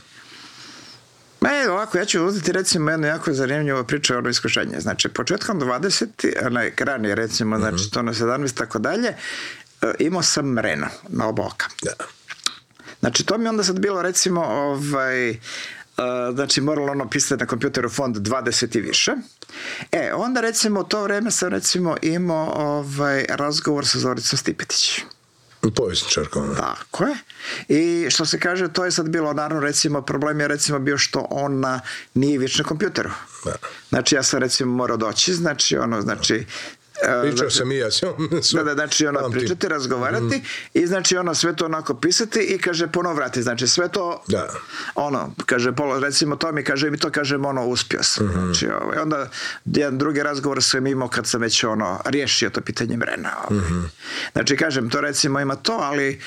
Speaker 1: E, ovako, ja ću uzeti recimo jednu jako zanimljivu priču o ono iskušenje. Znači, početkom dvadesetih, onaj ranije recimo, mm-hmm. znači, to na sedamnaest, tako dalje, imao sam mreno na oba oka. Da. Znači, to mi onda sad bilo, recimo, ovaj, uh, znači, moralo ono pisati na kompjuteru font dvadeset i više. E, onda, recimo, u to vreme sam, recimo, imao ovaj, razgovor sa Zoricom Stipetić.
Speaker 3: Povjesničarkom.
Speaker 1: Tako je. I što se kaže, to je sad bilo, naravno, recimo, problem je, recimo, bio što ona nije više na kompjuteru. Da. Znači, ja sam, recimo, morao doći, znači, ono, znači,
Speaker 3: pričao
Speaker 1: znači,
Speaker 3: sam i ja s njom.
Speaker 1: Da, da, znači ono pamtim. Pričati, razgovarati mm. i znači ono sve to onako pisati i kaže ponovo vrati, znači sve to da. Ono, kaže, recimo to mi kaže, mi to kažem ono, uspio sam. Mm-hmm. Znači, ovaj, onda jedan drugi razgovor sam imao kad sam već ono, riješio to pitanje mrena. Ovaj. Mm-hmm. Znači, kažem, to recimo ima to, ali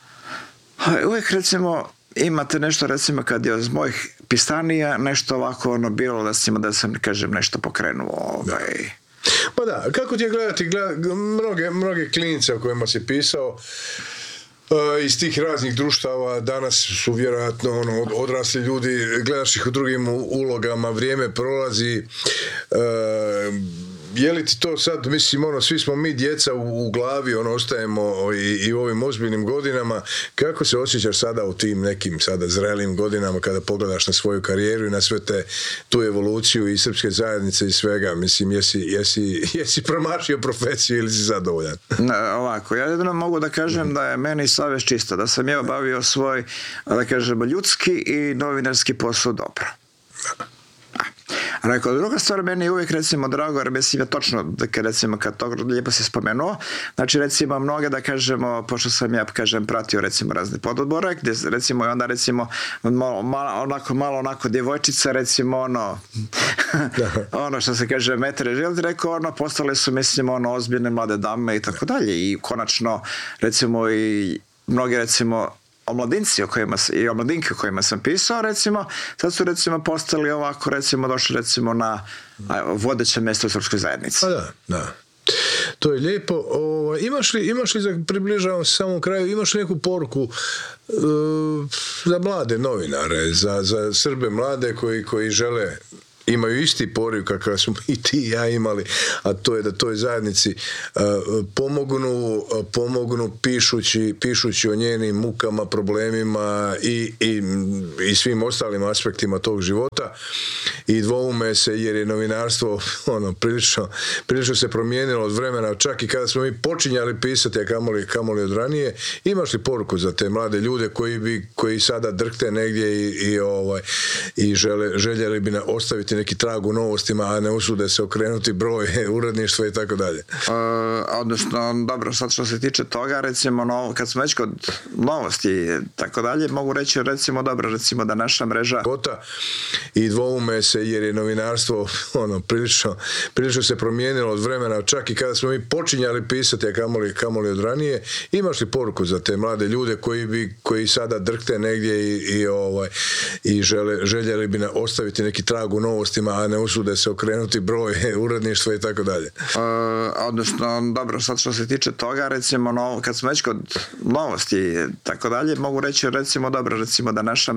Speaker 1: uvijek recimo imate nešto, recimo, kad je iz mojih pisanija nešto ovako ono bilo, recimo, da sam, kažem, nešto pokrenuo, ovaj, da.
Speaker 3: Pa da, kako ti je gledati gleda, mnoge, mnoge klinice o kojima si pisao uh, iz tih raznih društava, danas su vjerojatno ono, odrasli ljudi, gledaš ih u drugim ulogama, vrijeme prolazi, uh, je li ti to sad, mislim, ono, svi smo mi djeca u, u glavi, ono, ostajemo i, i u ovim ozbiljnim godinama, kako se osjećaš sada u tim nekim sada zrelim godinama kada pogledaš na svoju karijeru i na sve te, tu evoluciju i srpske zajednice i svega, mislim, jesi, jesi, jesi promašio profesiju ili si zadovoljan?
Speaker 1: Ne, ovako, ja jedino mogu da kažem mm-hmm. da je meni savjest čista, da sam ja obavio svoj, da kažem, ljudski i novinarski posao dobro. Rekao, druga stvar, meni je uvijek recimo drago, jer mislim je točno, da kad recimo kad to lijepo si spomenuo, znači recimo mnoge da kažemo, pošto sam ja kažem pratio recimo razne pododbore, gdje recimo i onda recimo malo, malo, onako, malo onako djevojčica recimo ono, ono što se kaže metre želiti, rekao ono, postale su mislim ono ozbiljne mlade dame i tako dalje i konačno recimo i mnogi recimo omladinci o kojima, i omladinke o kojima sam pisao recimo, sad su recimo postali ovako recimo došli recimo na vodeće mjesto u srpskoj zajednici.
Speaker 3: Pa da, da. To je lijepo. O, imaš li, imaš li za približavam se samom kraju, imaš li neku poruku uh, za mlade novinare, za, za Srbe mlade koji, koji žele, imaju isti poriv kakav smo i ti i ja imali, a to je da toj zajednici uh, pomognu, uh, pomognu pišući, pišući o njenim mukama, problemima i, i, i svim ostalim aspektima tog života i dvoume se jer je novinarstvo ono, prilično, prilično se promijenilo od vremena, čak i kada smo mi počinjali pisati, a kamoli, kamoli od ranije. Imaš li poruku za te mlade ljude koji, bi, koji sada drhte negdje i, i, ovaj, i žele, željeli bi ostaviti neki trag u novostima, a ne usude se okrenuti broj uredništva i tako dalje?
Speaker 1: Odnosno, dobro, sad što se tiče toga, recimo, no, kad smo već kod novosti i tako dalje, mogu reći, recimo, dobro, recimo da naša mreža
Speaker 3: Gota i dvoume se jer je novinarstvo ono, prilično, prilično se promijenilo od vremena, čak i kada smo mi počinjali pisati, a kamoli, kamoli od ranije. Imaš li poruku za te mlade ljude koji, bi, koji sada drhte negdje i, i, ovaj, i žele, željeli bi ostaviti neki trag u novostima, a ne usude se okrenuti broj uredništva i tako dalje?
Speaker 1: Odnosno, dobro, sad što se tiče toga, recimo, no, kad smo već kod novosti i tako dalje, mogu reći, recimo, dobro, recimo da naša